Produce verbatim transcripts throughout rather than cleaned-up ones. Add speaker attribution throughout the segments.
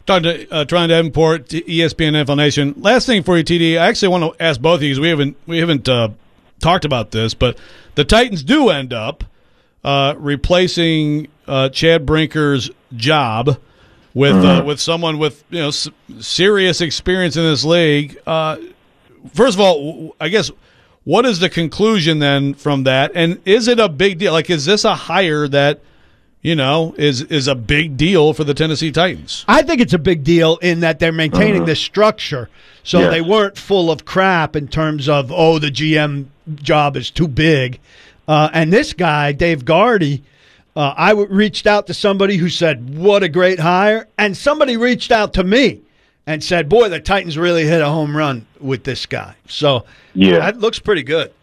Speaker 1: Talking to uh, Tron Davenport, E S P N N F L Nation. Last thing for you, T D. I actually want to ask both of you because we haven't we haven't uh, talked about this, but the Titans do end up uh, replacing uh, Chad Brinker's job with uh, with someone with you know s- serious experience in this league. Uh, first of all, I guess what is the conclusion then from that, and is it a big deal? Like, is this a hire that you know is is a big deal for the Tennessee Titans?
Speaker 2: I think it's a big deal in that they're maintaining uh-huh. this structure, so yes. they weren't full of crap in terms of oh the G M job is too big, uh, and this guy Dave Gardy. Uh, I w- reached out to somebody who said, what a great hire. And somebody reached out to me and said, boy, the Titans really hit a home run with this guy. So
Speaker 3: yeah,
Speaker 2: that looks pretty good.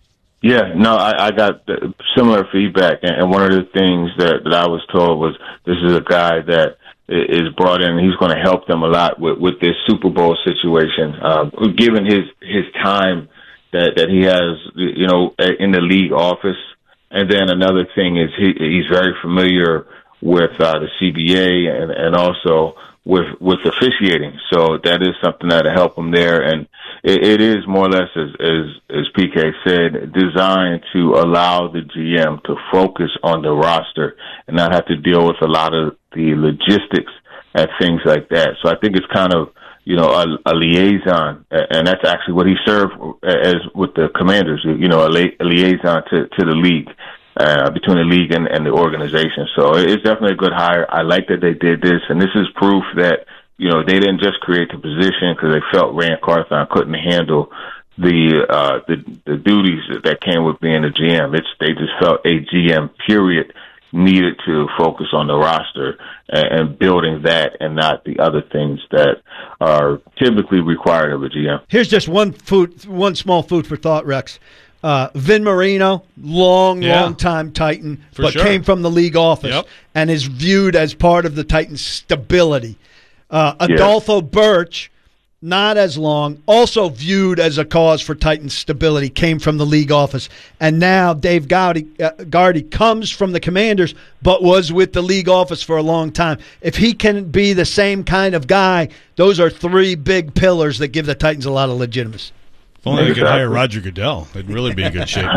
Speaker 3: Yeah, no, I, I got similar feedback. And one of the things that, that I was told was this is a guy that is brought in and he's going to help them a lot with, with this Super Bowl situation. Um, given his, his time that, that he has, you know, in the league office. And then another thing is he, he's very familiar with uh, the C B A and, and also with with officiating. So that is something that'll help him there. And it, it is more or less, as, as as P K said, designed to allow the G M to focus on the roster and not have to deal with a lot of the logistics and things like that. So I think it's kind of, you know, a, a liaison, and that's actually what he served as with the Commanders, you know, a, li- a liaison to, to the league, uh, between the league and, and the organization. So it's definitely a good hire. I like that they did this, and this is proof that, you know, they didn't just create the position because they felt Rand Carthon couldn't handle the, uh, the the duties that came with being a G M. It's they just felt a G M, period, needed to focus on the roster and, and building that and not the other things that are typically required of a G M.
Speaker 2: Here's just one food, one small food for thought, Rex. Uh, Vin Marino, long,
Speaker 1: yeah.
Speaker 2: long time Titan,
Speaker 1: for
Speaker 2: but
Speaker 1: sure.
Speaker 2: came from the league office
Speaker 1: yep.
Speaker 2: and is viewed as part of the Titans' stability. Uh, Adolfo yeah. Birch, not as long, also viewed as a cause for Titans' stability, came from the league office. And now Dave Gowdy, uh, Gardy comes from the Commanders, but was with the league office for a long time. If he can be the same kind of guy, those are three big pillars that give the Titans a lot of legitimacy.
Speaker 1: If only they could hire Roger Goodell, they'd really be in good shape.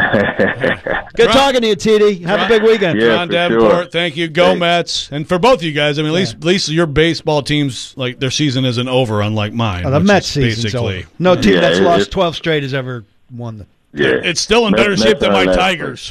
Speaker 2: Good Tron, talking to you, T D. Have Tron, a big weekend.
Speaker 3: Yeah,
Speaker 1: Tron Davenport,
Speaker 3: sure.
Speaker 1: thank you. Go Thanks. Mets. And for both of you guys, I mean, at least, yeah. at least your baseball teams, like their season isn't over, unlike mine.
Speaker 2: Oh, the Mets season's over. No team yeah, that's it, lost twelve straight has ever won the.
Speaker 3: Yeah,
Speaker 1: it's still in better Mets, shape than my Tigers.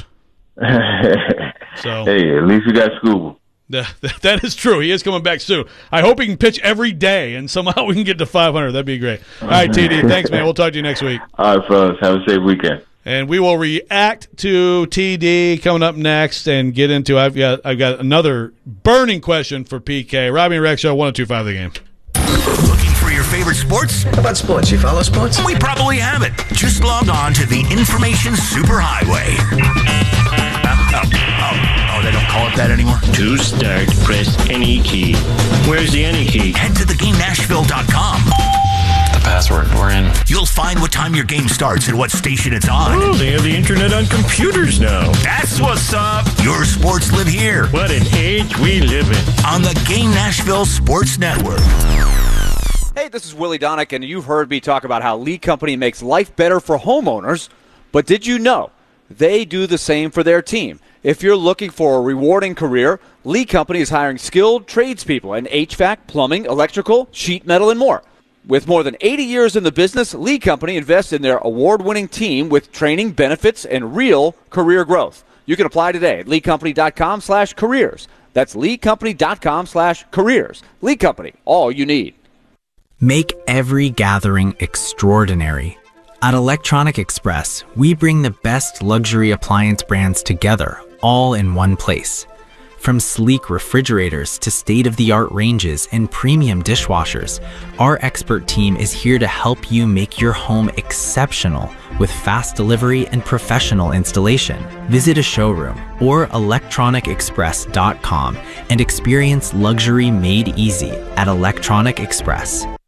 Speaker 3: So hey, at least you got Scooble.
Speaker 1: That is true. He is coming back soon. I hope he can pitch every day, and somehow we can get to five hundred. That'd be great. All right, T D, thanks, man. We'll talk to you next week.
Speaker 3: All right, fellas. Have a safe weekend.
Speaker 1: And we will react to T D coming up next and get into. I've got I've got another burning question for P K. Robbie and Rex Show one oh two point five The Game.
Speaker 4: Looking for your favorite sports?
Speaker 5: How about sports? You follow sports?
Speaker 4: We probably have it. Just log on to the Information Superhighway. Oh, oh, oh, they don't call it that anymore?
Speaker 6: To start, press any key. Where's the any key?
Speaker 4: Head to the game nashville dot com.
Speaker 7: The password, we're in.
Speaker 4: You'll find what time your game starts and what station it's on.
Speaker 6: Oh, they have the internet on computers now.
Speaker 4: That's what's up. Your sports live here.
Speaker 6: What an age we live in.
Speaker 4: On the Game Nashville Sports Network.
Speaker 8: Hey, this is Willie Donick, and you've heard me talk about how Lee Company makes life better for homeowners. But did you know they do the same for their team? If you're looking for a rewarding career, Lee Company is hiring skilled tradespeople in H V A C, plumbing, electrical, sheet metal, and more. With more than eighty years in the business, Lee Company invests in their award-winning team with training, benefits, and real career growth. You can apply today at lee company dot com slash careers. That's lee company dot com slash careers. Lee Company, all you need.
Speaker 9: Make every gathering extraordinary. At Electronic Express, we bring the best luxury appliance brands together, all in one place. From sleek refrigerators to state-of-the-art ranges and premium dishwashers, our expert team is here to help you make your home exceptional with fast delivery and professional installation. Visit a showroom or electronic express dot com and experience luxury made easy at Electronic Express.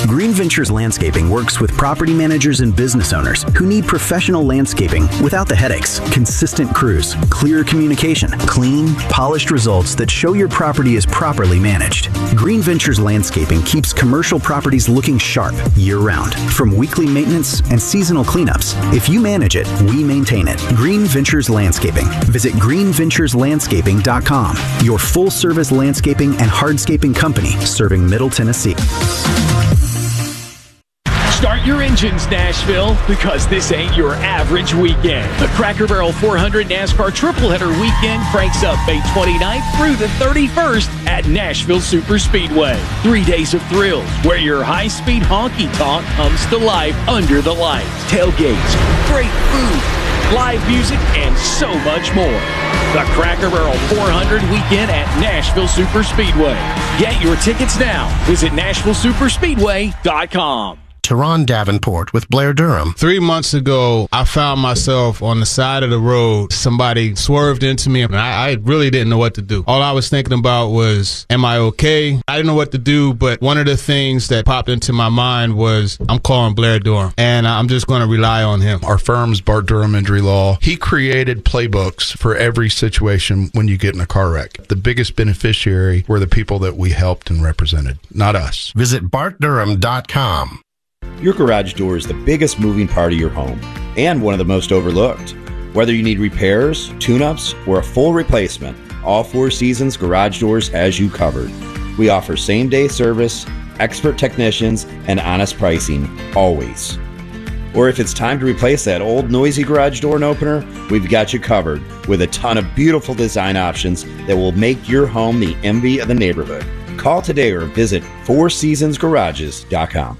Speaker 5: Green Ventures Landscaping works with property managers and business owners who need professional landscaping without the headaches. Consistent crews, clear communication, clean, polished results that show your property is properly managed. Green Ventures Landscaping keeps commercial properties looking sharp year-round. From weekly maintenance and seasonal cleanups, if you manage it, we maintain it. Green Ventures Landscaping. Visit green ventures landscaping dot com, your full-service landscaping and hardscaping company serving Middle Tennessee.
Speaker 10: Start your engines, Nashville, because this ain't your average weekend. The Cracker Barrel four hundred NASCAR Triple Header Weekend cranks up May twenty-ninth through the thirty-first at Nashville Super Speedway. Three days of thrills where your high-speed honky-tonk comes to life under the lights. Tailgates, great food, live music, and so much more. The Cracker Barrel four hundred Weekend at Nashville Super Speedway. Get your tickets now. Visit nashville super speedway dot com.
Speaker 11: Teron Davenport with Blair Durham.
Speaker 12: Three months ago, I found myself on the side of the road. Somebody swerved into me, and I, I really didn't know what to do. All I was thinking about was, am I okay? I didn't know what to do, but one of the things that popped into my mind was, I'm calling Blair Durham, and I'm just going to rely on him.
Speaker 13: Our firm's Bart Durham Injury Law. He created playbooks for every situation when you get in a car wreck. The biggest beneficiary were the people that we helped and represented, not us.
Speaker 11: Visit bart durham dot com.
Speaker 14: Your garage door is the biggest moving part of your home and one of the most overlooked. Whether you need repairs, tune-ups, or a full replacement, all Four Seasons Garage Doors has you covered. We offer same-day service, expert technicians, and honest pricing, always. Or if it's time to replace that old noisy garage door and opener, we've got you covered with a ton of beautiful design options that will make your home the envy of the neighborhood. Call today or visit four seasons garages dot com.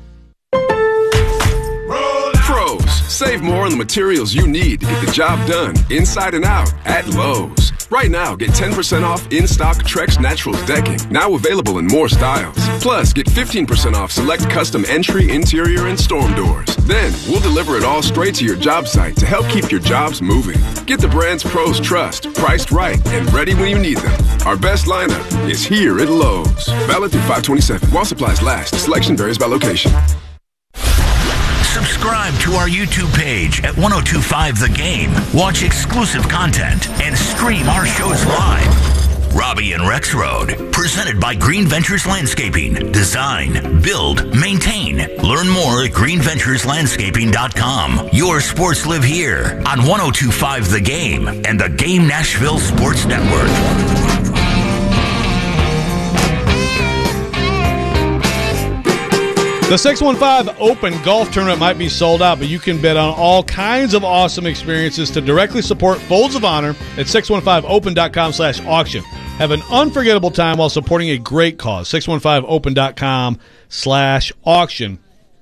Speaker 15: Save more on the materials you need to get the job done inside and out at Lowe's. Right now, get ten percent off in-stock Trex Naturals decking, now available in more styles. Plus, get fifteen percent off select custom entry, interior, and storm doors. Then, we'll deliver it all straight to your job site to help keep your jobs moving. Get the brands pros trust, priced right, and ready when you need them. Our best lineup is here at Lowe's. Valid through five twenty-seven. While supplies last, selection varies by location.
Speaker 4: Subscribe to our YouTube page at ten twenty-five The Game. Watch exclusive content and stream our shows live. Robbie and Rex Road, presented by Green Ventures Landscaping. Design, build, maintain. Learn more at green ventures landscaping dot com. Your sports live here on ten twenty-five The Game and the Game Nashville Sports Network.
Speaker 1: The six one five Open Golf Tournament might be sold out, but you can bet on all kinds of awesome experiences to directly support Folds of Honor at six one five open dot com slash auction. Have an unforgettable time while supporting a great cause. six one five open dot com slash auction.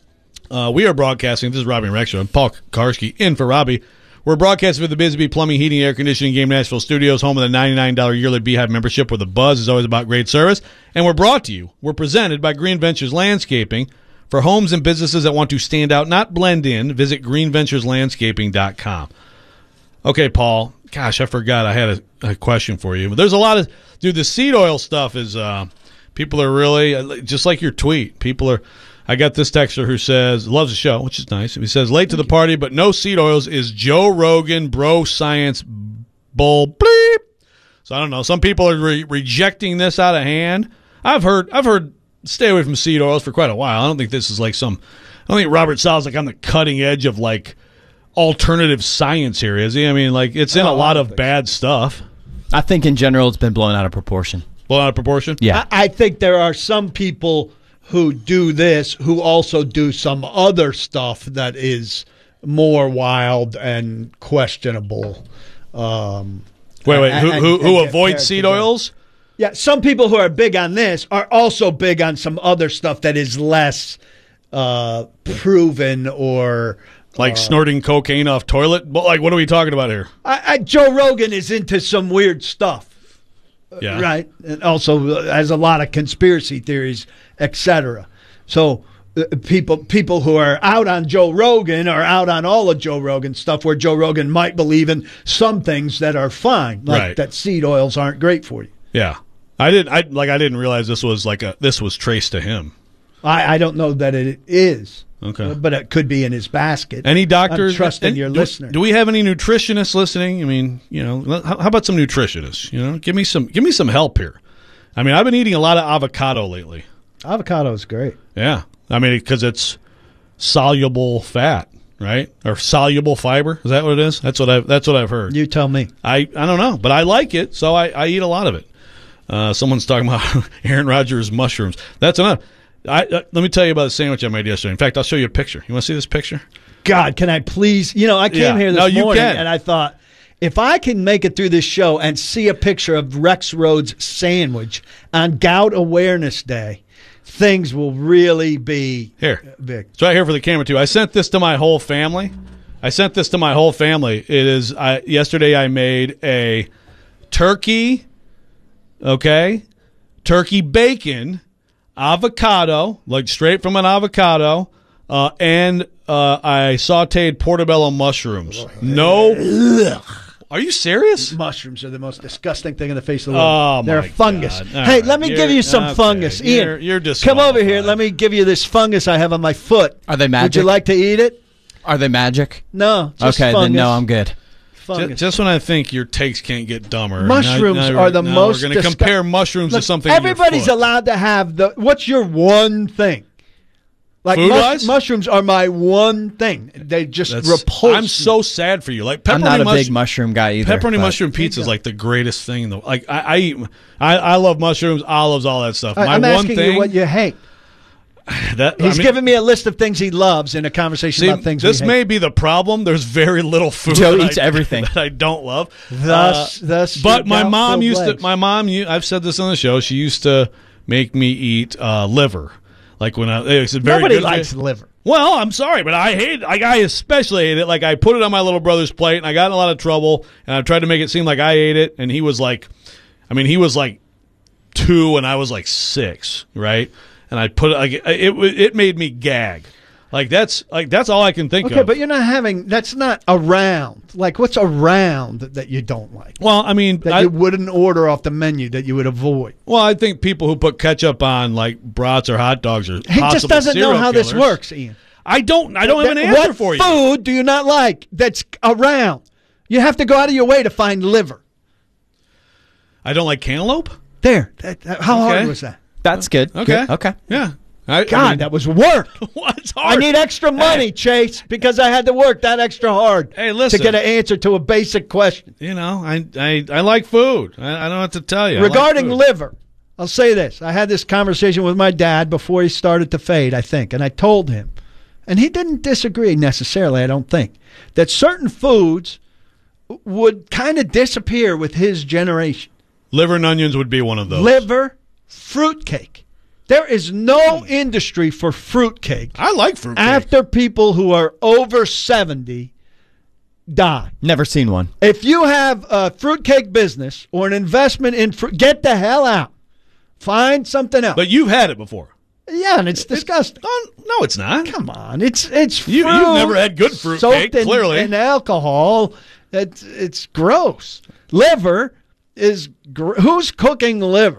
Speaker 1: Uh, we are broadcasting. This is Robbie and Rex Show. Paul Karski in for Robbie. We're broadcasting with the Bisbee Plumbing, Heating, Air Conditioning Game Nashville Studios, home of the ninety-nine dollars yearly Beehive membership, where the buzz is always about great service. And we're brought to you. We're presented by Green Ventures Landscaping. For homes and businesses that want to stand out, not blend in, visit green ventures landscaping dot com. Okay, Paul. Gosh, I forgot I had a, a question for you. But there's a lot of – dude, the seed oil stuff is uh, – people are really – just like your tweet. People are – I got this texter who says – loves the show, which is nice. He says, late to the party, but no seed oils is Joe Rogan, bro science, bull, bleep. So I don't know. Some people are re- rejecting this out of hand. I've heard – I've heard – stay away from seed oils for quite a while. I don't think this is like some – I don't think Robert Sala's like on the cutting edge of like alternative science here, is he? I mean, like it's in oh, a lot of bad stuff.
Speaker 16: I think in general it's been blown out of proportion.
Speaker 1: Blown out of proportion?
Speaker 16: Yeah.
Speaker 2: I, I think there are some people who do this who also do some other stuff that is more wild and questionable. Um,
Speaker 1: wait, wait.
Speaker 2: and,
Speaker 1: who who, who avoid seed oils?
Speaker 2: Yeah, some people who are big on this are also big on some other stuff that is less uh, proven or
Speaker 1: like uh, snorting cocaine off toilet. Like, what are we talking about here?
Speaker 2: I, I, Joe Rogan is into some weird stuff,
Speaker 1: yeah,
Speaker 2: right, and also has a lot of conspiracy theories, et cetera. So uh, people people who are out on Joe Rogan are out on all of Joe Rogan stuff, where Joe Rogan might believe in some things that are fine, like
Speaker 1: right.
Speaker 2: that seed oils aren't great for you.
Speaker 1: Yeah. I didn't. I like. I didn't realize this was like a. This was traced to him.
Speaker 2: I, I don't know that it is.
Speaker 1: Okay.
Speaker 2: But it could be in his basket.
Speaker 1: Any doctors?
Speaker 2: I'm trusting
Speaker 1: and
Speaker 2: your
Speaker 1: do,
Speaker 2: listener.
Speaker 1: Do we have any nutritionists listening? I mean, you know, how, how about some nutritionists? You know, give me some, give me some help here. I mean, I've been eating a lot of avocado lately.
Speaker 2: Avocado is great.
Speaker 1: Yeah, I mean, because it's soluble fat, right? Or soluble fiber. Is that what it is? That's what I've. That's what I've heard.
Speaker 2: You tell me.
Speaker 1: I, I don't know, but I like it, so I, I eat a lot of it. Uh, someone's talking about Aaron Rodgers mushrooms. That's enough. I, uh, let me tell you about the sandwich I made yesterday. In fact, I'll show you a picture. You want to see this picture?
Speaker 2: God, can I please? You know, I came
Speaker 1: Yeah.
Speaker 2: here this
Speaker 1: No, you
Speaker 2: morning
Speaker 1: can.
Speaker 2: and I thought, if I can make it through this show and see a picture of Rex Rhodes' sandwich on Gout Awareness Day, things will really be
Speaker 1: Here.
Speaker 2: big.
Speaker 1: It's right here for the camera, too. I sent this to my whole family. I sent this to my whole family. It is, I, yesterday I made a turkey, okay, turkey bacon, avocado, like straight from an avocado, uh, and uh, I sauteed portobello mushrooms. No. Are you serious?
Speaker 2: Mushrooms are the most disgusting thing in the face of the world.
Speaker 1: Oh,
Speaker 2: They're
Speaker 1: my
Speaker 2: a fungus.
Speaker 1: God. All
Speaker 2: Hey,
Speaker 1: right.
Speaker 2: let me
Speaker 1: You're-
Speaker 2: give you some
Speaker 1: okay.
Speaker 2: fungus. Ian,
Speaker 1: You're- you're
Speaker 2: come over here. Let me give you this fungus I have on my foot.
Speaker 16: Are they
Speaker 2: Would
Speaker 16: magic?
Speaker 2: you like to eat it?
Speaker 16: Are they magic?
Speaker 2: No. Just
Speaker 16: okay,
Speaker 2: fungus.
Speaker 16: then no, I'm good.
Speaker 2: Fungus.
Speaker 1: Just, just when I think your takes can't get dumber.
Speaker 2: Mushrooms
Speaker 1: now, now
Speaker 2: are the
Speaker 1: now
Speaker 2: most.
Speaker 1: We're going to
Speaker 2: disgu-
Speaker 1: compare mushrooms
Speaker 2: Look,
Speaker 1: to something. in your
Speaker 2: Everybody's
Speaker 1: foot.
Speaker 2: allowed to have the. What's your one thing? Like
Speaker 1: Food-wise?
Speaker 2: mushrooms are my one thing. They just
Speaker 1: That's-
Speaker 2: repulse.
Speaker 1: I'm
Speaker 2: me.
Speaker 1: so sad for you. Like pepperoni
Speaker 16: I'm not a
Speaker 1: mush-
Speaker 16: big mushroom guy either.
Speaker 1: Pepperoni
Speaker 16: but-
Speaker 1: mushroom pizza is like the greatest thing in the. Like I, I eat. I, I love mushrooms, olives, all that stuff.
Speaker 2: I-
Speaker 1: My
Speaker 2: I'm
Speaker 1: one
Speaker 2: asking
Speaker 1: thing.
Speaker 2: you what you hate.
Speaker 1: that,
Speaker 2: He's
Speaker 1: I mean,
Speaker 2: giving me a list of things he loves in a conversation
Speaker 1: See,
Speaker 2: about things.
Speaker 1: this
Speaker 2: we
Speaker 1: may
Speaker 2: hate.
Speaker 1: be the problem. There's very little food.
Speaker 16: Joe
Speaker 1: that
Speaker 16: eats
Speaker 1: I,
Speaker 16: everything.
Speaker 1: that I don't love.
Speaker 2: Thus,
Speaker 1: Uh,
Speaker 2: thus.
Speaker 1: but
Speaker 2: your
Speaker 1: my mom
Speaker 2: gout-filled
Speaker 1: used
Speaker 2: legs.
Speaker 1: to. My mom, u- I've said this on the show. She used to make me eat uh, liver. Like when I, it's very
Speaker 2: Nobody
Speaker 1: good for you.
Speaker 2: likes liver.
Speaker 1: Well, I'm sorry, but I hate. Like I especially hate it. Like I put it on my little brother's plate, and I got in a lot of trouble. And I tried to make it seem like I ate it, and he was like, I mean, he was like two, and I was like six, right? And I put it like it. It, it made me gag. Like that's like that's all I can think
Speaker 2: Okay,
Speaker 1: of.
Speaker 2: but you're not having. That's not around. Like, what's around that you don't like?
Speaker 1: Well, I mean,
Speaker 2: That
Speaker 1: I,
Speaker 2: you wouldn't order off the menu that you would avoid.
Speaker 1: well, I think people who put ketchup on like brats or hot dogs are
Speaker 2: He just
Speaker 1: possible
Speaker 2: doesn't know
Speaker 1: serial
Speaker 2: how this
Speaker 1: killers.
Speaker 2: works, Ian.
Speaker 1: I don't. I don't have an
Speaker 2: That-
Speaker 1: answer
Speaker 2: what
Speaker 1: for you.
Speaker 2: food do you not like that's around? You have to go out of your way to find liver.
Speaker 1: I don't like cantaloupe.
Speaker 2: There. That, that- how
Speaker 1: Okay.
Speaker 2: hard was that?
Speaker 16: That's good.
Speaker 1: Okay.
Speaker 16: Good. Okay.
Speaker 1: Yeah. I,
Speaker 2: God,
Speaker 1: I mean,
Speaker 2: that was work.
Speaker 1: what's
Speaker 2: I
Speaker 1: hard?
Speaker 2: need extra money, Chase, because I had to work that extra hard
Speaker 1: Hey, listen.
Speaker 2: to get an answer to a basic question.
Speaker 1: You know, I I, I like food. I, I don't know what to tell you. I like
Speaker 2: Regarding
Speaker 1: food.
Speaker 2: liver, I'll say this. I had this conversation with my dad before he started to fade, I think, and I told him, and he didn't disagree necessarily, I don't think, that certain foods would kind of disappear with his generation.
Speaker 1: liver and onions would be one of those.
Speaker 2: Liver, fruitcake. There is no industry for fruitcake
Speaker 1: I like fruit.
Speaker 2: after people who are over seventy die.
Speaker 16: Never seen one.
Speaker 2: If you have a fruitcake business or an investment in fruit, get the hell out. Find something else.
Speaker 1: But you've had it before.
Speaker 2: Yeah, and it's disgusting.
Speaker 1: Oh, no, it's not.
Speaker 2: Come on, it's it's fruit
Speaker 1: You- you've never had good fruit
Speaker 2: soaked
Speaker 1: cake,
Speaker 2: in,
Speaker 1: clearly.
Speaker 2: in alcohol. It's it's gross. Liver is gr- who's cooking liver?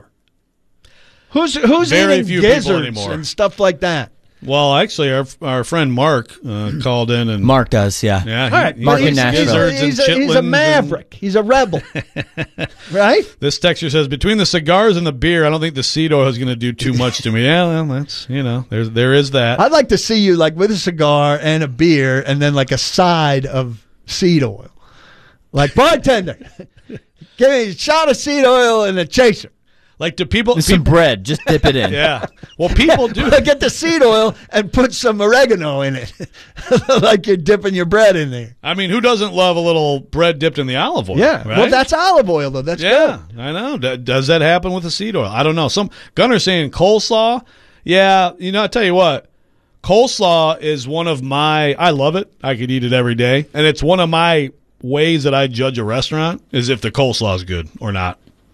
Speaker 2: Who's who's
Speaker 1: Very
Speaker 2: eating
Speaker 1: few people
Speaker 2: gizzards
Speaker 1: anymore.
Speaker 2: and stuff like that?
Speaker 1: Well, actually, our our friend Mark uh, called in and
Speaker 16: Mark does, yeah.
Speaker 1: yeah, he,
Speaker 2: All right,
Speaker 1: he
Speaker 16: Mark
Speaker 1: eats
Speaker 16: in Nashville.
Speaker 1: gizzards
Speaker 2: He's,
Speaker 1: and
Speaker 2: a, he's a
Speaker 1: chitlins
Speaker 2: maverick. He's a rebel, right?
Speaker 1: and- this texture says between the cigars and the beer, I don't think the seed oil is going to do too much to me. Yeah, well, that's you know, there's there is that.
Speaker 2: I'd like to see you like with a cigar and a beer, and then like a side of seed oil. Like bartender, give me a shot of seed oil and a chaser.
Speaker 1: Like, do people?
Speaker 16: And some bread. Just dip it in.
Speaker 1: Yeah. Well, people do.
Speaker 2: Get the seed oil and put some oregano in it, like you're dipping your bread in there.
Speaker 1: I mean, who doesn't love a little bread dipped in the olive oil?
Speaker 2: Yeah,
Speaker 1: right?
Speaker 2: well, that's olive oil though. That's
Speaker 1: yeah,
Speaker 2: good.
Speaker 1: I know. D- does that happen with the seed oil? I don't know. Some Gunner's saying coleslaw. Yeah, you know, I tell you what, coleslaw is one of my. I love it. I could eat it every day, and it's one of my ways that I judge a restaurant is if the coleslaw is good or not.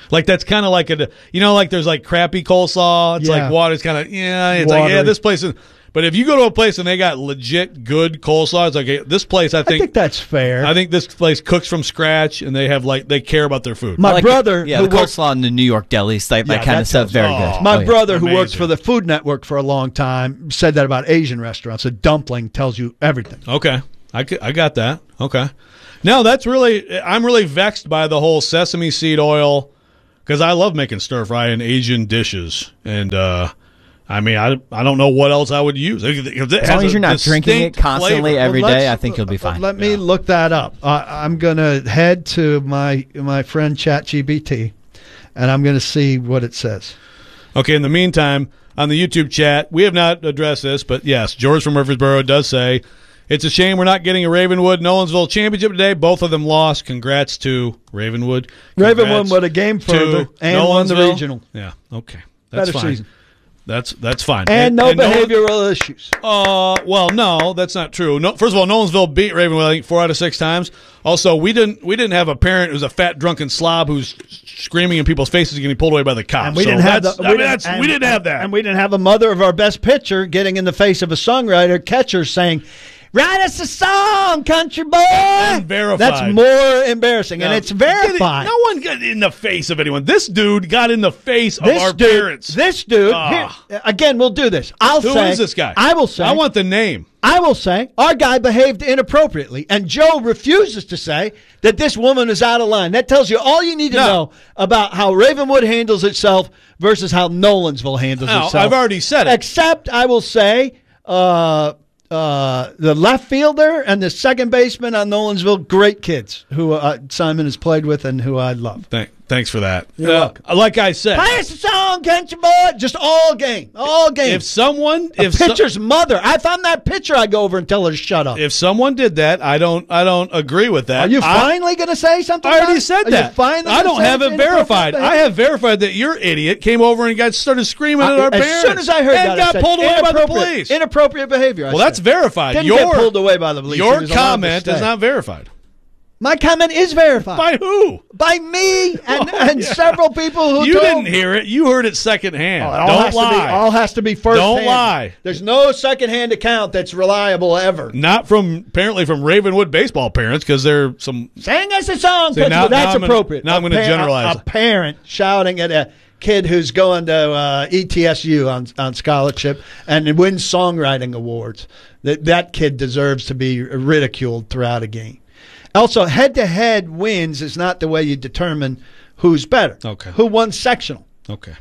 Speaker 1: Like that's kind of like a, you know, like there's like crappy coleslaw. It's
Speaker 2: Yeah.
Speaker 1: like water's kind of, yeah, it's like, yeah,
Speaker 2: Watery.
Speaker 1: this place is, but if you go to a place and they got legit good coleslaw, it's like, hey, this place, I
Speaker 2: I
Speaker 1: think,
Speaker 2: think that's fair.
Speaker 1: I think this place cooks from scratch and they have like, they care about their food.
Speaker 2: My
Speaker 16: I like
Speaker 2: brother,
Speaker 16: it. yeah,
Speaker 2: who
Speaker 16: the
Speaker 2: works,
Speaker 16: coleslaw in the New York delis, like
Speaker 2: Yeah,
Speaker 16: that kind
Speaker 2: that
Speaker 16: of stuff,
Speaker 2: sounds-
Speaker 16: very
Speaker 1: oh.
Speaker 16: good.
Speaker 2: my
Speaker 16: Oh, yeah.
Speaker 2: brother, who works
Speaker 1: Amazing.
Speaker 2: for the Food Network for a long time, said that about Asian restaurants. A dumpling tells you everything.
Speaker 1: Okay. I, c- I got that. Okay. No, that's really, I'm really vexed by the whole sesame seed oil because I love making stir fry in Asian dishes. And, uh, I mean, I, I don't know what else I would use. It
Speaker 16: As
Speaker 1: has
Speaker 16: long as
Speaker 1: a
Speaker 16: you're not drinking it
Speaker 1: distinct
Speaker 16: constantly
Speaker 1: flavor.
Speaker 16: every
Speaker 2: Well,
Speaker 16: day,
Speaker 2: let's-
Speaker 16: I think you'll be fine.
Speaker 2: Let me look that up. Uh, I'm going to head to my my friend ChatGPT, and I'm going to see what it says.
Speaker 1: Okay, in the meantime, on the YouTube chat, we have not addressed this, but yes, George from Murfreesboro does say, it's a shame we're not getting a Ravenwood Nolensville championship today. Both of them lost. Congrats to Ravenwood.
Speaker 2: Ravenwood
Speaker 1: Congrats
Speaker 2: went a game
Speaker 1: to
Speaker 2: further and won the
Speaker 1: Nolensville.
Speaker 2: regional.
Speaker 1: Yeah, okay. That's
Speaker 2: Better
Speaker 1: fine.
Speaker 2: season.
Speaker 1: That's that's fine.
Speaker 2: And, no
Speaker 1: Nolan-
Speaker 2: behavioral issues.
Speaker 1: Uh, well, no, that's not true. No, first of all, Nolensville beat Ravenwood, I think, four out of six times. Also, we didn't we didn't have a parent who's a fat drunken slob who's screaming in people's faces and getting pulled away by the cops.
Speaker 2: And we
Speaker 1: So
Speaker 2: didn't have
Speaker 1: that's-
Speaker 2: the,
Speaker 1: I
Speaker 2: we,
Speaker 1: mean,
Speaker 2: didn't,
Speaker 1: that's-
Speaker 2: and,
Speaker 1: we didn't have that.
Speaker 2: and we didn't have a mother of our best pitcher getting in the face of a songwriter catcher saying, "Write us a song, country boy."
Speaker 1: And verified.
Speaker 2: That's more embarrassing, and
Speaker 1: Now,
Speaker 2: it's verified.
Speaker 1: No one got in the face of anyone. This dude got in the face of
Speaker 2: This
Speaker 1: our
Speaker 2: dude,
Speaker 1: parents.
Speaker 2: this dude.
Speaker 1: Ah.
Speaker 2: Here, again, we'll do this. I'll
Speaker 1: Who
Speaker 2: say.
Speaker 1: is this guy?
Speaker 2: I will say.
Speaker 1: I want the name.
Speaker 2: I will say our guy behaved inappropriately, and Joe refuses to say that this woman is out of line. That tells you all you need to
Speaker 1: No.
Speaker 2: know about how Ravenwood handles itself versus how Nolensville handles
Speaker 1: No,
Speaker 2: itself.
Speaker 1: I've already said it.
Speaker 2: Except, I will say, uh, uh, the left fielder and the second baseman on Nolensville, great kids who uh, Simon has played with and who I love.
Speaker 1: Thank, thanks for that.
Speaker 2: You're
Speaker 1: Uh,
Speaker 2: welcome.
Speaker 1: Like I said,
Speaker 2: Play us a song, country boy. Just all game, all game.
Speaker 1: if someone,
Speaker 2: a
Speaker 1: if so-
Speaker 2: pitcher's mother. If I'm that pitcher, I go over and tell her to shut up.
Speaker 1: if someone did that, I don't, I don't agree with that.
Speaker 2: Are you
Speaker 1: I-
Speaker 2: finally going to say something?
Speaker 1: I
Speaker 2: about
Speaker 1: already
Speaker 2: it?
Speaker 1: said
Speaker 2: Are
Speaker 1: that.
Speaker 2: You finally
Speaker 1: I
Speaker 2: gonna
Speaker 1: don't
Speaker 2: say
Speaker 1: have
Speaker 2: it's
Speaker 1: it verified.
Speaker 2: inappropriate
Speaker 1: I have verified that your idiot came over and got started screaming
Speaker 2: I-
Speaker 1: at our
Speaker 2: as
Speaker 1: parents.
Speaker 2: soon as I heard
Speaker 1: and
Speaker 2: that, I
Speaker 1: got
Speaker 2: said,
Speaker 1: pulled away by the
Speaker 2: inappropriate-
Speaker 1: police.
Speaker 2: Inappropriate behavior. I
Speaker 1: Well, that's
Speaker 2: said.
Speaker 1: verified.
Speaker 2: Didn't
Speaker 1: your
Speaker 2: get pulled away by the police. He
Speaker 1: your
Speaker 2: was allowed to
Speaker 1: comment is
Speaker 2: stay.
Speaker 1: not verified.
Speaker 2: My comment is verified
Speaker 1: By who?
Speaker 2: by me and,
Speaker 1: Oh,
Speaker 2: and
Speaker 1: yeah.
Speaker 2: several people who
Speaker 1: You
Speaker 2: told
Speaker 1: didn't hear it. You heard it secondhand.
Speaker 2: Oh, it all
Speaker 1: Don't
Speaker 2: has
Speaker 1: lie.
Speaker 2: To be, all has to be first.
Speaker 1: Don't lie.
Speaker 2: There's no secondhand account that's reliable ever.
Speaker 1: Not from apparently from Ravenwood baseball parents because they're some.
Speaker 2: Sing us a song.
Speaker 1: See, now-
Speaker 2: that's
Speaker 1: now I'm gonna-
Speaker 2: appropriate.
Speaker 1: now I'm
Speaker 2: A
Speaker 1: gonna
Speaker 2: pa-
Speaker 1: generalize
Speaker 2: A, a
Speaker 1: it.
Speaker 2: parent shouting at a kid who's going to uh, E T S U on on scholarship and wins songwriting awards. That that kid deserves to be ridiculed throughout a game. Also, head-to-head wins is not the way you determine who's better.
Speaker 1: Okay.
Speaker 2: Who won sectional?
Speaker 1: Okay.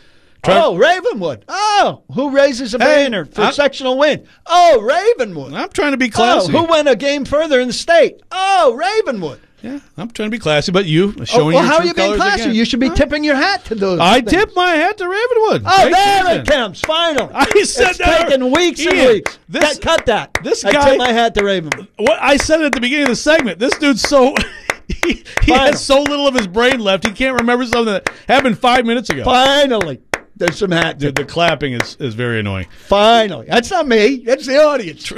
Speaker 2: Oh, Ravenwood. Oh, who raises a
Speaker 1: Hey,
Speaker 2: banner for
Speaker 1: I'm-
Speaker 2: sectional win? Oh, Ravenwood.
Speaker 1: I'm trying to be
Speaker 2: Oh,
Speaker 1: classy.
Speaker 2: who went a game further in the state? Oh, Ravenwood.
Speaker 1: Yeah, I'm trying to be classy, but you
Speaker 2: Oh,
Speaker 1: showing
Speaker 2: well,
Speaker 1: your
Speaker 2: how
Speaker 1: true
Speaker 2: are you being
Speaker 1: colors
Speaker 2: classy?
Speaker 1: again.
Speaker 2: You should be tipping your hat to those.
Speaker 1: I
Speaker 2: things.
Speaker 1: tip my hat to Ravenwood.
Speaker 2: Oh,
Speaker 1: Great
Speaker 2: there
Speaker 1: season.
Speaker 2: it comes. Finally.
Speaker 1: I said
Speaker 2: it's
Speaker 1: that-
Speaker 2: taken weeks
Speaker 1: Ian,
Speaker 2: and weeks.
Speaker 1: this-
Speaker 2: Cut- cut that.
Speaker 1: this
Speaker 2: I
Speaker 1: guy-
Speaker 2: tip my hat to Ravenwood.
Speaker 1: What I said at the beginning of the segment, this dude's so he, he
Speaker 2: Final.
Speaker 1: has so little of his brain left. He can't remember something that happened five minutes ago.
Speaker 2: Finally. There's some hat
Speaker 1: Dude,
Speaker 2: tipping.
Speaker 1: the clapping is, is very annoying.
Speaker 2: Finally. That's not me. That's the audience.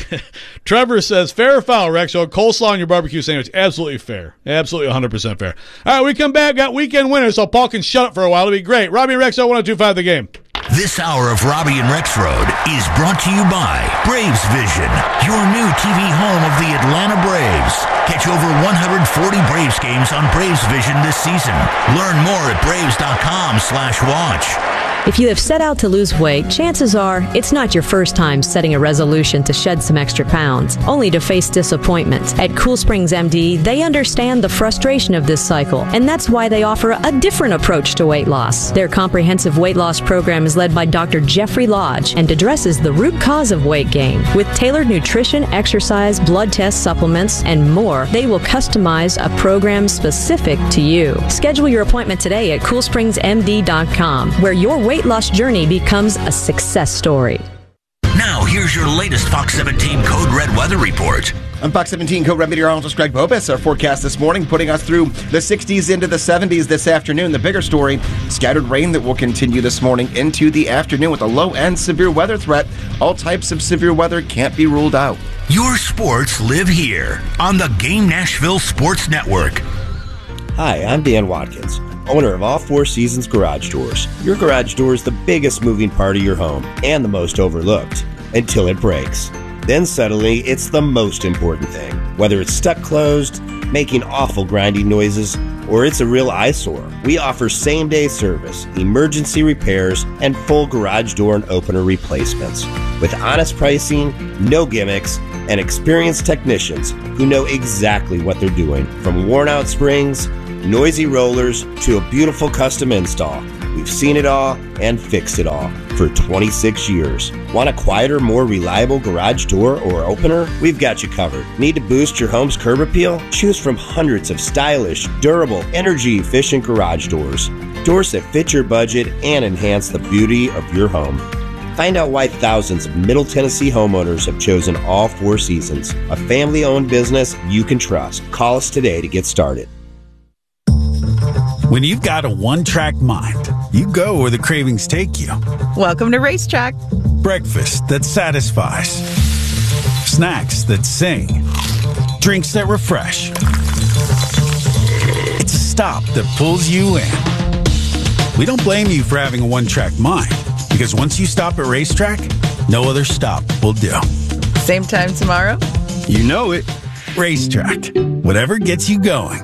Speaker 1: Trevor says, fair or foul, Rex? So coleslaw on your barbecue sandwich. Absolutely fair. Absolutely one hundred percent fair. All right, we come back. Got weekend winners, so Paul can shut up for a while. It'll be great. Robbie and Rex, oh one oh two point five The Game.
Speaker 4: This hour of Robbie and Rex Road is brought to you by Braves Vision, your new T V home of the Atlanta Braves. Catch over one hundred forty Braves games on Braves Vision this season. Learn more at braves dot com slash watch.
Speaker 17: If you have set out to lose weight, chances are it's not your first time setting a resolution to shed some extra pounds, only to face disappointment. At Cool Springs M D, they understand the frustration of this cycle, and that's why they offer a different approach to weight loss. Their comprehensive weight loss program is led by Doctor Jeffrey Lodge and addresses the root cause of weight gain. With tailored nutrition, exercise, blood test supplements, and more, they will customize a program specific to you. Schedule your appointment today at cool springs m d dot com, where your weight loss journey becomes a success story.
Speaker 4: Now, here's your latest Fox seventeen Code Red weather report.
Speaker 18: I'm Fox seventeen Code Red meteorologist Greg Bobus. Our forecast this morning putting us through the sixties into the seventies this afternoon. The bigger story, scattered rain that will continue this morning into the afternoon with a low and severe weather threat. All types of severe weather can't be ruled out.
Speaker 4: Your sports live here on the Game Nashville Sports Network.
Speaker 19: Hi, I'm Dan Watkins.
Speaker 14: owner of all Four Seasons Garage Doors. Your garage door is the biggest moving part of your home and the most overlooked until it breaks. Then suddenly, it's the most important thing. Whether it's stuck closed, making awful grinding noises, or it's a real eyesore, we offer same-day service, emergency repairs, and full garage door and opener replacements. With honest pricing, no gimmicks, and experienced technicians who know exactly what they're doing. From worn-out springs, noisy rollers, to a beautiful custom install, we've seen it all and fixed it all for twenty-six years. Want a quieter, more reliable garage door or opener? We've got you covered. Need to boost your home's curb appeal? Choose from hundreds of stylish, durable, energy-efficient garage doors. Doors that fit your budget and enhance the beauty of your home. Find out why thousands of Middle Tennessee homeowners have chosen All Four Seasons, a family-owned business you can trust. Call us today to get started.
Speaker 19: When you've got a one-track mind, you go where the cravings take you.
Speaker 20: Welcome to Racetrack.
Speaker 19: Breakfast that satisfies. Snacks that sing. Drinks that refresh. It's a stop that pulls you in. We don't blame you for having a one-track mind, because once you stop at Racetrack, no other stop will do.
Speaker 20: Same time tomorrow?
Speaker 19: You know it. Racetrack. Whatever gets you going.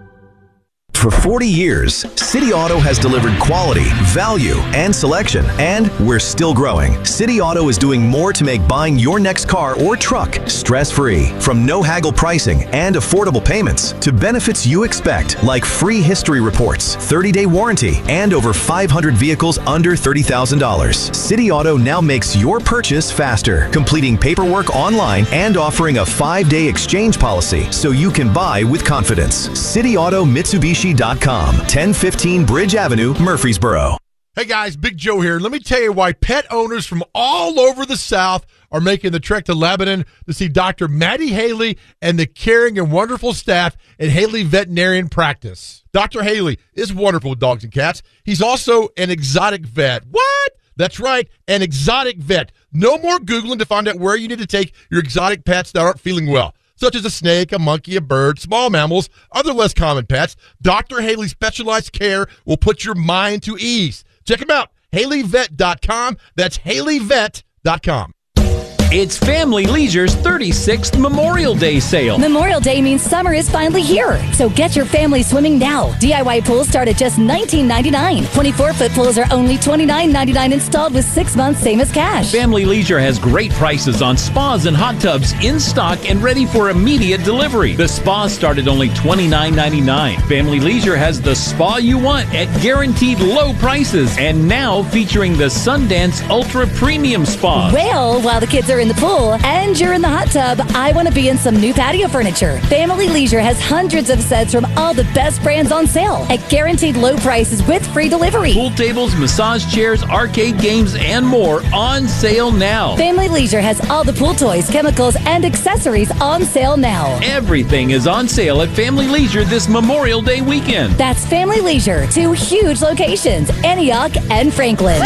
Speaker 21: For forty years, City Auto has delivered quality, value, and selection, and we're still growing. City Auto is doing more to make buying your next car or truck stress-free. From no-haggle pricing and affordable payments to benefits you expect, like free history reports, thirty-day warranty, and over five hundred vehicles under thirty thousand dollars. City Auto now makes your purchase faster, completing paperwork online and offering a five-day exchange policy so you can buy with confidence. City Auto Mitsubishi dot com, ten fifteen Bridge Avenue, Murfreesboro.
Speaker 22: Hey guys, Big Joe here. Let me tell you why pet owners from all over the South are making the trek to Lebanon to see Doctor Maddie Haley and the caring and wonderful staff at Haley Veterinarian Practice. Doctor Haley is wonderful with dogs and cats. He's also an exotic vet. What? That's right, an exotic vet. No more Googling to find out where you need to take your exotic pets that aren't feeling well, such as a snake, a monkey, a bird, small mammals, other less common pets. Doctor Haley's specialized care will put your mind to ease. Check him out, Haley Vet dot com. That's Haley Vet dot com.
Speaker 10: It's Family Leisure's thirty-sixth Memorial Day sale.
Speaker 23: Memorial Day means summer is finally here, so get your family swimming now. D I Y pools start at just nineteen ninety-nine. twenty-four foot pools are only twenty-nine ninety-nine installed with six months, same as cash.
Speaker 10: Family Leisure has great prices on spas and hot tubs in stock and ready for immediate delivery. The spas start at only twenty-nine ninety-nine. Family Leisure has the spa you want at guaranteed low prices, and now featuring the Sundance Ultra Premium Spa.
Speaker 23: Well, while the kids are in the pool and you're in the hot tub, I want to be in some new patio furniture. Family Leisure has hundreds of sets from all the best brands on sale at guaranteed low prices with free delivery.
Speaker 10: Pool tables, massage chairs, arcade games, and more on sale now.
Speaker 23: Family Leisure has all the pool toys, chemicals, and accessories on sale now.
Speaker 10: Everything is on sale at Family Leisure this Memorial Day weekend.
Speaker 23: That's Family Leisure, two huge locations, Antioch and Franklin.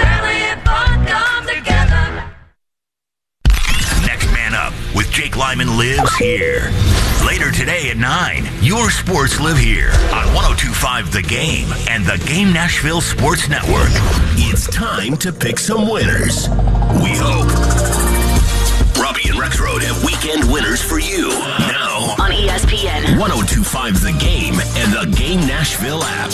Speaker 4: With Jake Lyman lives here. Later today at nine, your sports live here on one oh two point five The Game and the Game Nashville Sports Network. It's time to pick some winners. We hope. Robbie and Rexroad have weekend winners for you. Now
Speaker 24: on E S P N,
Speaker 4: one oh two point five The Game and the Game Nashville app.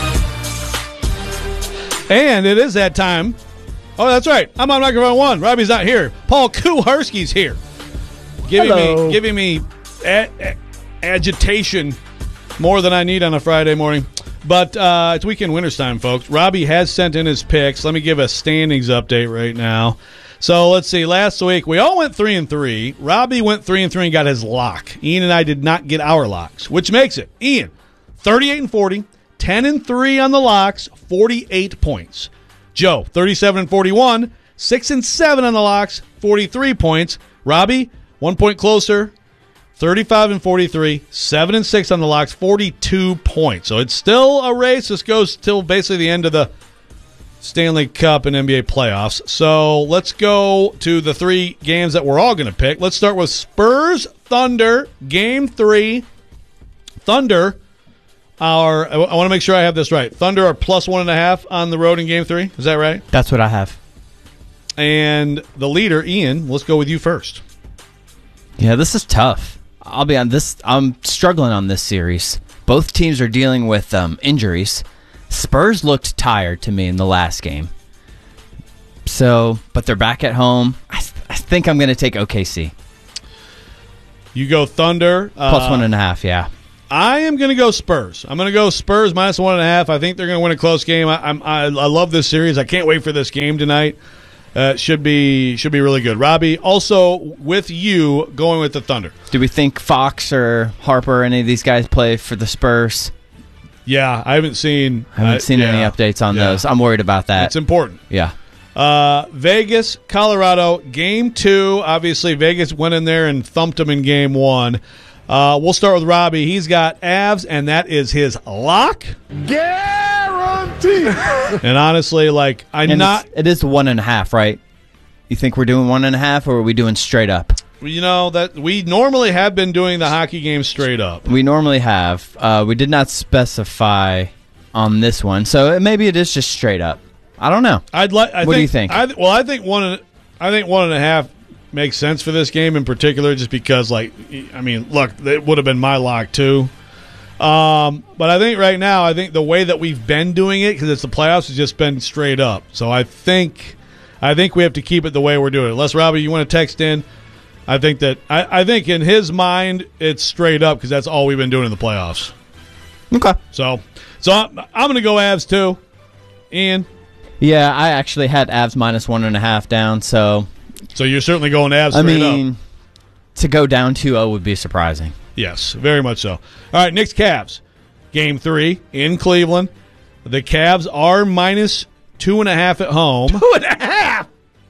Speaker 1: And it is that time. Oh, that's right. I'm on microphone one. Robbie's not here. Paul Kuharski's here. Giving
Speaker 2: Hello.
Speaker 1: me, giving me a- a- agitation more than I need on a Friday morning. But uh, it's weekend winners time, folks. Robbie has sent in his picks. Let me give a standings update right now. So let's see. Last week we all went three and three. Robbie went three and three and got his lock. Ian and I did not get our locks, which makes it Ian thirty-eight and forty, ten and three on the locks, forty-eight points. Joe thirty-seven and forty-one, six and seven on the locks, forty-three points. Robbie one point closer, thirty-five and forty-three, seven and six on the locks, forty-two points. So it's still a race. This goes till basically the end of the Stanley Cup and N B A playoffs. So let's go to the three games that we're all going to pick. Let's start with Spurs Thunder, game three. Thunder are, I want to make sure I have this right. Thunder are plus one and a half on the road in game three. Is that right?
Speaker 16: That's what I have.
Speaker 1: And the leader, Ian, let's go with you first.
Speaker 16: Yeah, this is tough. I'll be on this. I'm struggling on this series. Both teams are dealing with um, injuries. Spurs looked tired to me in the last game. So, but they're back at home. I, th- I think I'm going to take O K C.
Speaker 1: You go Thunder.
Speaker 16: Plus
Speaker 1: uh,
Speaker 16: one and a half, yeah.
Speaker 1: I am going to go Spurs. I'm going to go Spurs minus one and a half. I think they're going to win a close game. I, I'm, I, I love this series. I can't wait for this game tonight. Uh, should be should be really good. Robbie, also with you going with the Thunder.
Speaker 16: Do we think Fox or Harper or any of these guys play for the Spurs?
Speaker 1: Yeah, I haven't seen.
Speaker 16: I haven't
Speaker 1: uh,
Speaker 16: seen
Speaker 1: yeah,
Speaker 16: any updates on
Speaker 1: yeah.
Speaker 16: those. I'm worried about that.
Speaker 1: It's important.
Speaker 16: Yeah.
Speaker 1: Uh, Vegas, Colorado, game two. Obviously, Vegas went in there and thumped them in game one. Uh, we'll start with Robbie. He's got Avs, and that is his lock.
Speaker 22: Guarantee.
Speaker 1: And honestly, like, I'm
Speaker 16: and
Speaker 1: not.
Speaker 16: It is one and a half, right? You think we're doing one and a half, or are we doing straight up?
Speaker 1: You know that we normally have been doing the hockey game straight up.
Speaker 16: We normally have. Uh, we did not specify on this one, so maybe it is just straight up. I don't know.
Speaker 1: I'd like.
Speaker 16: What do you think?
Speaker 1: I, well, I think one. And, I think one and a half makes sense for this game in particular, just because, like, I mean, look, it would have been my lock too. Um, but I think right now, I think the way that we've been doing it, because it's the playoffs, has just been straight up. So I think, I think we have to keep it the way we're doing it. Unless Robbie, you want to text in? I think that I, I think in his mind it's straight up because that's all we've been doing in the playoffs.
Speaker 16: Okay.
Speaker 1: So, so I'm, I'm going to go Avs too. Ian.
Speaker 16: Yeah, I actually had Avs minus one and a half down. So,
Speaker 1: so you're certainly going Avs.
Speaker 16: I
Speaker 1: straight
Speaker 16: mean,
Speaker 1: up.
Speaker 16: to go down two oh would be surprising.
Speaker 1: Yes, very much so. All right, Knicks Cavs, game three in Cleveland. The Cavs are minus two and a half at home.
Speaker 2: Two and a half.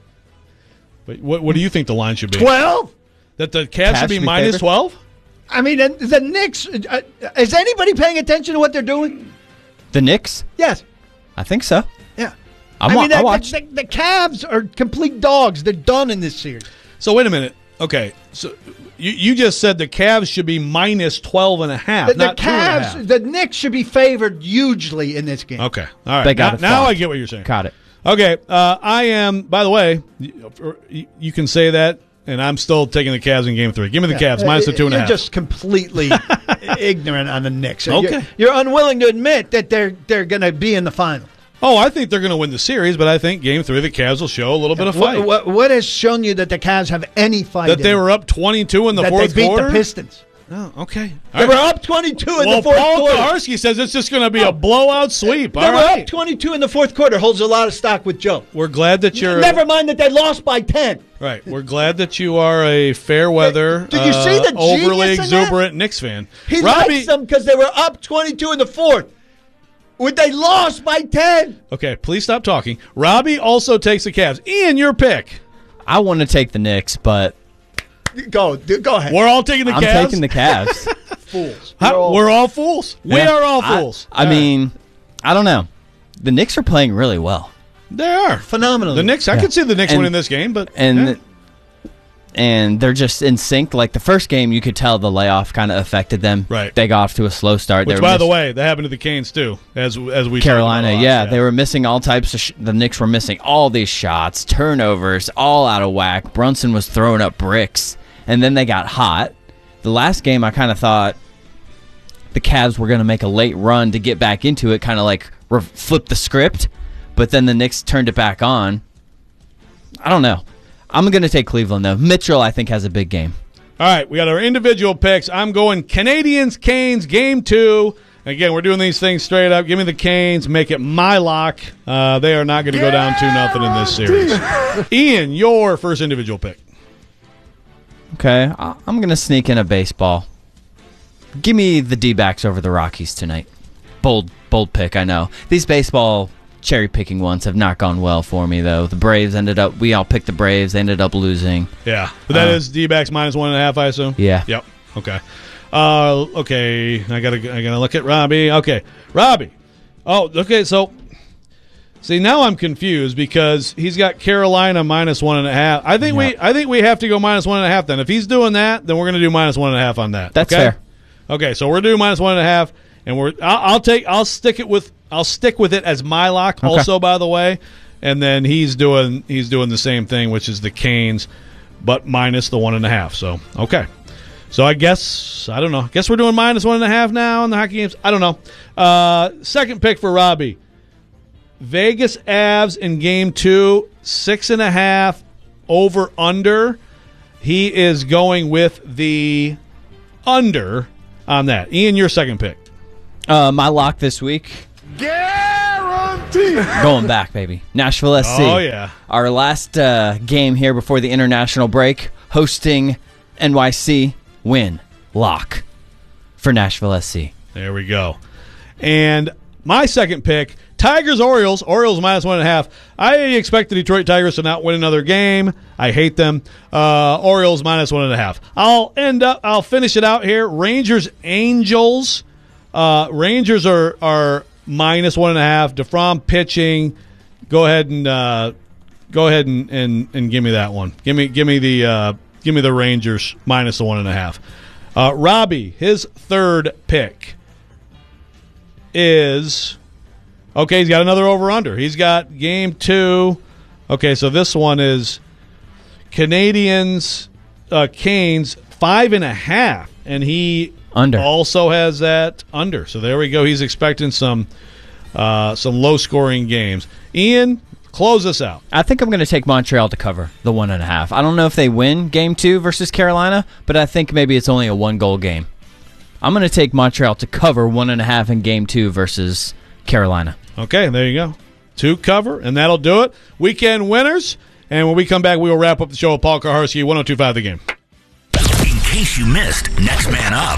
Speaker 1: But what what do you think the line should be?
Speaker 2: Twelve.
Speaker 1: That the Cavs, Cavs should be minus twelve.
Speaker 2: I mean, the, the Knicks. Uh, is anybody paying attention to what they're doing?
Speaker 16: The Knicks?
Speaker 2: Yes,
Speaker 16: I think so.
Speaker 2: Yeah.
Speaker 16: I'm
Speaker 2: I
Speaker 16: wa-
Speaker 2: mean, the,
Speaker 16: I watched.
Speaker 2: the, the, the Cavs are complete dogs. They're done in this series.
Speaker 1: So wait a minute. Okay, so you you just said the Cavs should be minus twelve and a half.
Speaker 2: The, the
Speaker 1: not two and a half.
Speaker 2: Cavs, the Knicks should be favored hugely in this game.
Speaker 1: Okay, all right.
Speaker 16: They got
Speaker 1: now,
Speaker 16: it
Speaker 1: now
Speaker 16: far.
Speaker 1: I get what you're saying.
Speaker 16: Got it.
Speaker 1: Okay, uh, I am. By the way, you, you can say that, and I'm still taking the Cavs in Game Three. Give me the
Speaker 2: Yeah,
Speaker 1: Cavs minus the two and a
Speaker 2: You're
Speaker 1: half.
Speaker 2: just completely ignorant on the Knicks.
Speaker 1: Okay.
Speaker 2: You're, you're unwilling to admit that they're they're going to be in the final.
Speaker 1: Oh, I think they're going to win the series, but I think Game Three the Cavs will show a little bit of fight.
Speaker 2: What, what, what has shown you that the Cavs have any fight?
Speaker 1: That they
Speaker 2: in
Speaker 1: were up twenty-two in the
Speaker 2: that
Speaker 1: fourth
Speaker 2: they beat
Speaker 1: quarter.
Speaker 2: the Pistons.
Speaker 1: Oh, okay.
Speaker 2: They were up twenty-two in
Speaker 1: well,
Speaker 2: the fourth
Speaker 1: Paul
Speaker 2: quarter.
Speaker 1: Kaharski says it's just going to be a blowout sweep.
Speaker 2: They
Speaker 1: All
Speaker 2: were
Speaker 1: right.
Speaker 2: up twenty-two in the fourth quarter. Holds a lot of stock with Joe.
Speaker 1: We're glad that you're.
Speaker 2: Never mind that they lost by ten.
Speaker 1: Right. We're glad that you are a fair weather,
Speaker 2: Did you see the
Speaker 1: uh, overly
Speaker 2: genius in that?
Speaker 1: exuberant Knicks fan.
Speaker 2: He
Speaker 1: Robbie,
Speaker 2: likes them because they were up twenty-two in the fourth. When they lost by ten.
Speaker 1: Okay, please stop talking. Robbie also takes the Cavs. Ian, your pick.
Speaker 16: I want to take the Knicks, but
Speaker 2: Go, go ahead.
Speaker 1: We're all taking the
Speaker 16: I'm
Speaker 1: Cavs.
Speaker 16: taking the Cavs.
Speaker 2: Fools.
Speaker 1: How-
Speaker 2: We're all-
Speaker 1: we're all fools. We
Speaker 16: Yeah.
Speaker 1: are all
Speaker 16: I-
Speaker 1: fools.
Speaker 16: I, mean, I don't know. The Knicks are playing really well.
Speaker 1: They are
Speaker 2: phenomenal.
Speaker 1: The Knicks. I
Speaker 16: Yeah.
Speaker 1: could see the Knicks
Speaker 16: And-
Speaker 1: winning this game, but
Speaker 16: and
Speaker 1: yeah.
Speaker 16: and they're just in sync. Like the first game, you could tell the layoff kind of affected them.
Speaker 1: Right.
Speaker 16: They got off to a slow start.
Speaker 1: Which,
Speaker 16: They were
Speaker 1: by the
Speaker 16: miss-
Speaker 1: way, that happened to the Canes too. As as we talked
Speaker 16: Carolina,
Speaker 1: about a lot.
Speaker 16: yeah, they were missing all types of. Sh- the Knicks were missing all these shots, turnovers, all out of whack. Brunson was throwing up bricks, and then they got hot. The last game, I kind of thought the Cavs were going to make a late run to get back into it, kind of like re- flip the script, but then the Knicks turned it back on. I don't know. I'm going to take Cleveland, though. Mitchell, I think, has a big game.
Speaker 1: All right, we got our individual picks. I'm going Canadians, Canes, game two. Again, we're doing these things straight up. Give me the Canes. Make it my lock. Uh, they are not going to go down two nothing in this series. Ian, your first individual pick.
Speaker 16: Okay, I- I'm going to sneak in a baseball. Give me the D-backs over the Rockies tonight. Bold, bold pick, I know. These baseball cherry-picking ones have not gone well for me, though. The Braves ended up, we all picked the Braves. They ended up losing.
Speaker 1: Yeah, but that
Speaker 16: Uh,
Speaker 1: is D-backs minus one and a half, I assume.
Speaker 16: Yeah.
Speaker 1: Yep. Okay. Uh, okay. I gotta. I gotta look at Robbie. Okay, Robbie. Oh, okay. So, see, now I'm confused because he's got Carolina minus one and a half. I think we. I think we have to go minus one and a half. Then, if he's doing that, then we're gonna do minus one and a half on that.
Speaker 16: That's
Speaker 1: okay?
Speaker 16: fair.
Speaker 1: Okay, so we're doing minus one and a half. and we're I'll, I'll take I'll stick it with I'll stick with it as my lock.
Speaker 16: Okay.
Speaker 1: Also, by the way, and then he's doing he's doing the same thing, which is the Canes, but minus the one and a half. So okay. So I guess, I don't know. I guess we're doing minus one and a half now in the hockey games. I don't know. Uh, second pick for Robbie. Vegas Avs in game two, six and a half over under. He is going with the under on that. Ian, your second pick.
Speaker 16: Uh, my lock this week.
Speaker 22: Guaranteed.
Speaker 16: Going back, baby. Nashville S C.
Speaker 1: Oh, yeah.
Speaker 16: Our last uh, game here before the international break, hosting N Y C. Win. Lock for Nashville S C.
Speaker 1: There we go. And my second pick, Tigers Orioles. Orioles minus one and a half. I expect the Detroit Tigers to not win another game. I hate them. Uh, Orioles minus one and a half. I'll end up. I'll finish it out here. Rangers Angels. Uh, Rangers are are minus one and a half. DeFrom pitching. Go ahead and uh, go ahead and, and, and give me that one. Give me give me the. Uh, Give me the Rangers minus the one and a half. Uh, Robbie, his third pick is okay. He's got another over under. He's got game two. Okay, so this one is Canadians, uh, Canes five and a half, and he
Speaker 16: under
Speaker 1: also has that under. So there we go. He's expecting some uh, some low scoring games. Ian, close us out.
Speaker 16: I think I'm going to take Montreal to cover the one and a half. I don't know if they win game two versus Carolina, but I think maybe it's only a one goal game. I'm going to take Montreal to cover one and a half in game two versus Carolina.
Speaker 1: Okay, there you go. Two cover, and that'll do it. Weekend winners. And when we come back, we will wrap up the show with Paul Kaharski, one oh two point five The Game.
Speaker 4: In case you missed Next Man Up.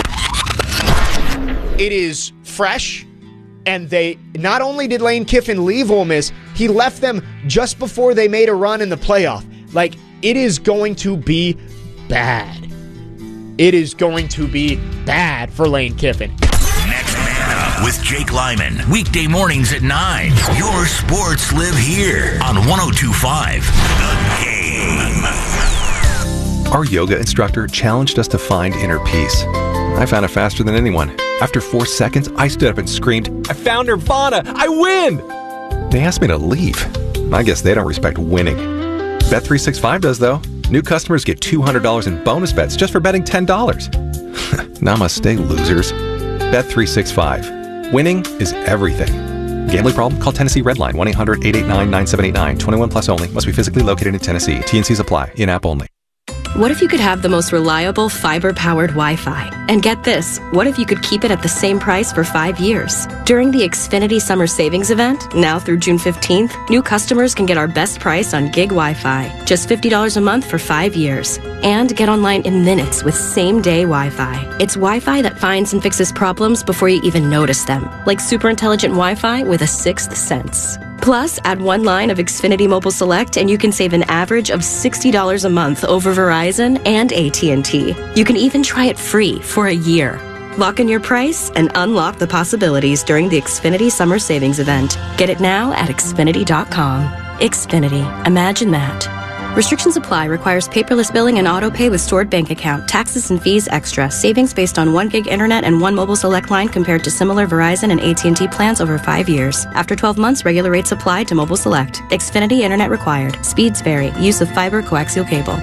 Speaker 3: It is fresh. And they not only did Lane Kiffin leave Ole Miss, he left them just before they made a run in the playoff. Like, it is going to be bad. It is going to be bad for Lane Kiffin.
Speaker 4: Next Man Up with Jake Lyman. Weekday mornings at nine. Your sports live here on one oh two point five The Game.
Speaker 6: Our yoga instructor challenged us to find inner peace. I found it faster than anyone. After four seconds, I stood up and screamed, "I found Nirvana! I win!" They asked me to leave. I guess they don't respect winning. Bet three sixty-five does, though. New customers get two hundred dollars in bonus bets just for betting ten dollars. Namaste, losers. Bet three sixty-five. Winning is everything. Gambling problem? Call Tennessee Redline, one eight hundred eight eight nine nine seven eight nine. twenty-one plus only. Must be physically located in Tennessee. T N Cs apply. In-app only.
Speaker 7: What if you could have the most reliable fiber-powered Wi-Fi? And get this, what if you could keep it at the same price for five years? During the Xfinity Summer Savings Event, now through June fifteenth, new customers can get our best price on gig Wi-Fi, just fifty dollars a month for five years. And get online in minutes with same-day Wi-Fi. It's Wi-Fi that finds and fixes problems before you even notice them, like super intelligent Wi-Fi with a sixth sense. Plus, add one line of Xfinity Mobile Select and you can save an average of sixty dollars a month over Verizon and A T and T. You can even try it free for a year. Lock in your price and unlock the possibilities during the Xfinity Summer Savings Event. Get it now at Xfinity dot com. Xfinity. Imagine that. Restrictions apply. Requires paperless billing and auto pay with stored bank account. Taxes and fees extra. Savings based on one gig internet and one mobile select line compared to similar Verizon and A T and T plans over five years. After twelve months, regular rates apply to mobile select. Xfinity internet required. Speeds vary. Use of fiber coaxial cable.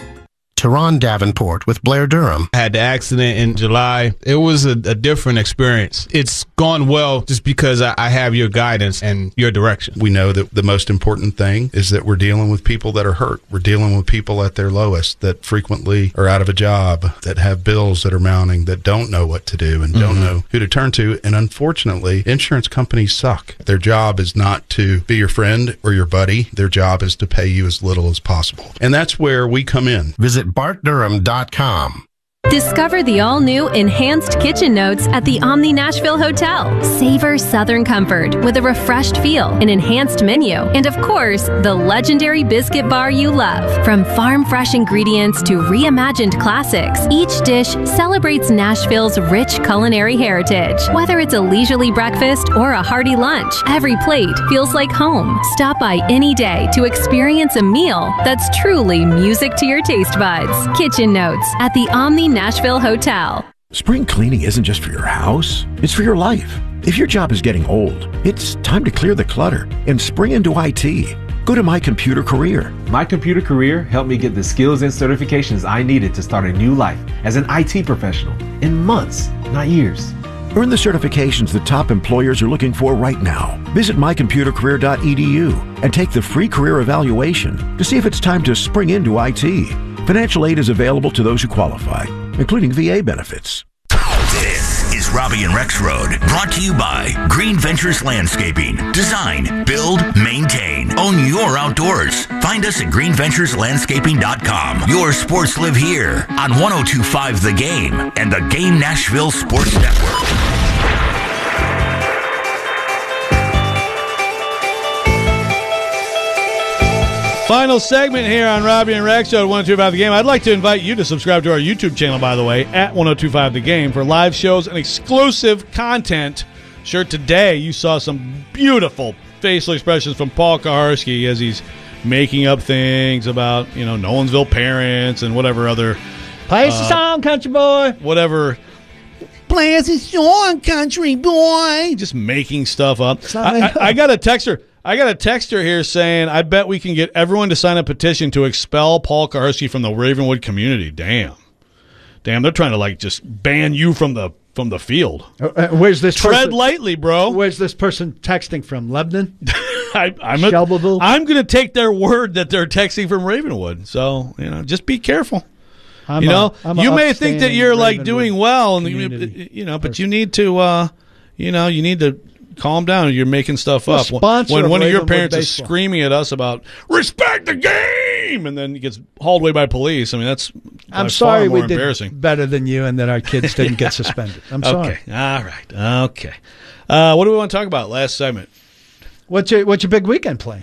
Speaker 11: Teron Davenport with Blair Durham.
Speaker 12: I had the accident in July. It was a, a different experience. It's gone well just because I, I have your guidance and your direction.
Speaker 13: We know that the most important thing is that we're dealing with people that are hurt. We're dealing with people at their lowest that frequently are out of a job, that have bills that are mounting, that don't know what to do and mm-hmm. don't know who to turn to. And unfortunately, insurance companies suck. Their job is not to be your friend or your buddy. Their job is to pay you as little as possible. And that's where we come in.
Speaker 11: Visit bart durham dot com.
Speaker 24: Discover the all-new Enhanced Kitchen Notes at the Omni Nashville Hotel. Savor Southern comfort with a refreshed feel, an enhanced menu, and of course, the legendary biscuit bar you love. From farm-fresh ingredients to reimagined classics, each dish celebrates Nashville's rich culinary heritage. Whether it's a leisurely breakfast or a hearty lunch, every plate feels like home. Stop by any day to experience a meal that's truly music to your taste buds. Kitchen Notes at the Omni Nashville Hotel.
Speaker 5: Spring cleaning isn't just for your house, it's for your life. If your job is getting old, it's time to clear the clutter and spring into I T. Go to My Computer Career.
Speaker 8: My Computer Career helped me get the skills and certifications I needed to start a new life as an I T professional in months, not years.
Speaker 5: Earn the certifications the top employers are looking for right now. Visit my computer career dot e d u and take the free career evaluation to see if it's time to spring into I T. Financial aid is available to those who qualify, including V A benefits.
Speaker 4: This is Robbie and Rex Road, brought to you by Green Ventures Landscaping. Design, build, maintain, own your outdoors. Find us at green ventures landscaping dot com. Your sports live here on one oh two point five The Game and the Game Nashville Sports Network.
Speaker 1: Final segment here on Robbie and Rex Show at one oh two point five The Game. I'd like to invite you to subscribe to our YouTube channel, by the way, at one oh two point five The Game for live shows and exclusive content. Sure, today you saw some beautiful facial expressions from Paul Kaharski as he's making up things about, you know, Nolensville parents and whatever other...
Speaker 2: Play us uh, a song, country boy.
Speaker 1: Whatever... Play us a song, country boy. Just making stuff up. I, I, I got a texter... I got a texter here saying, I bet we can get everyone to sign a petition to expel Paul Kaharski from the Ravenwood community. Damn. Damn, they're trying to, like, just ban you from the from the field.
Speaker 2: Uh, where's this
Speaker 1: Tread
Speaker 2: person,
Speaker 1: lightly, bro.
Speaker 2: Where's this person texting from? Lebanon?
Speaker 1: I, I'm a, I'm going to take their word that they're texting from Ravenwood. So, you know, just be careful.
Speaker 2: I'm
Speaker 1: you know,
Speaker 2: a,
Speaker 1: you may think that you're, like, doing well, and
Speaker 2: community.
Speaker 1: you know, but you need to, uh, you know, you need to calm down. You're making stuff
Speaker 2: well,
Speaker 1: up.
Speaker 2: When
Speaker 1: of one of your
Speaker 2: Ravenwood
Speaker 1: parents
Speaker 2: baseball.
Speaker 1: is screaming at us about respect the game, and then he gets hauled away by police. I mean, that's
Speaker 2: I'm
Speaker 1: by
Speaker 2: sorry
Speaker 1: far more
Speaker 2: we did
Speaker 1: embarrassing.
Speaker 2: better than you, and that our kids didn't get suspended. I'm sorry.
Speaker 1: Okay, all right, okay. Uh, what do we want to talk about last segment?
Speaker 2: What's your What's your big weekend play?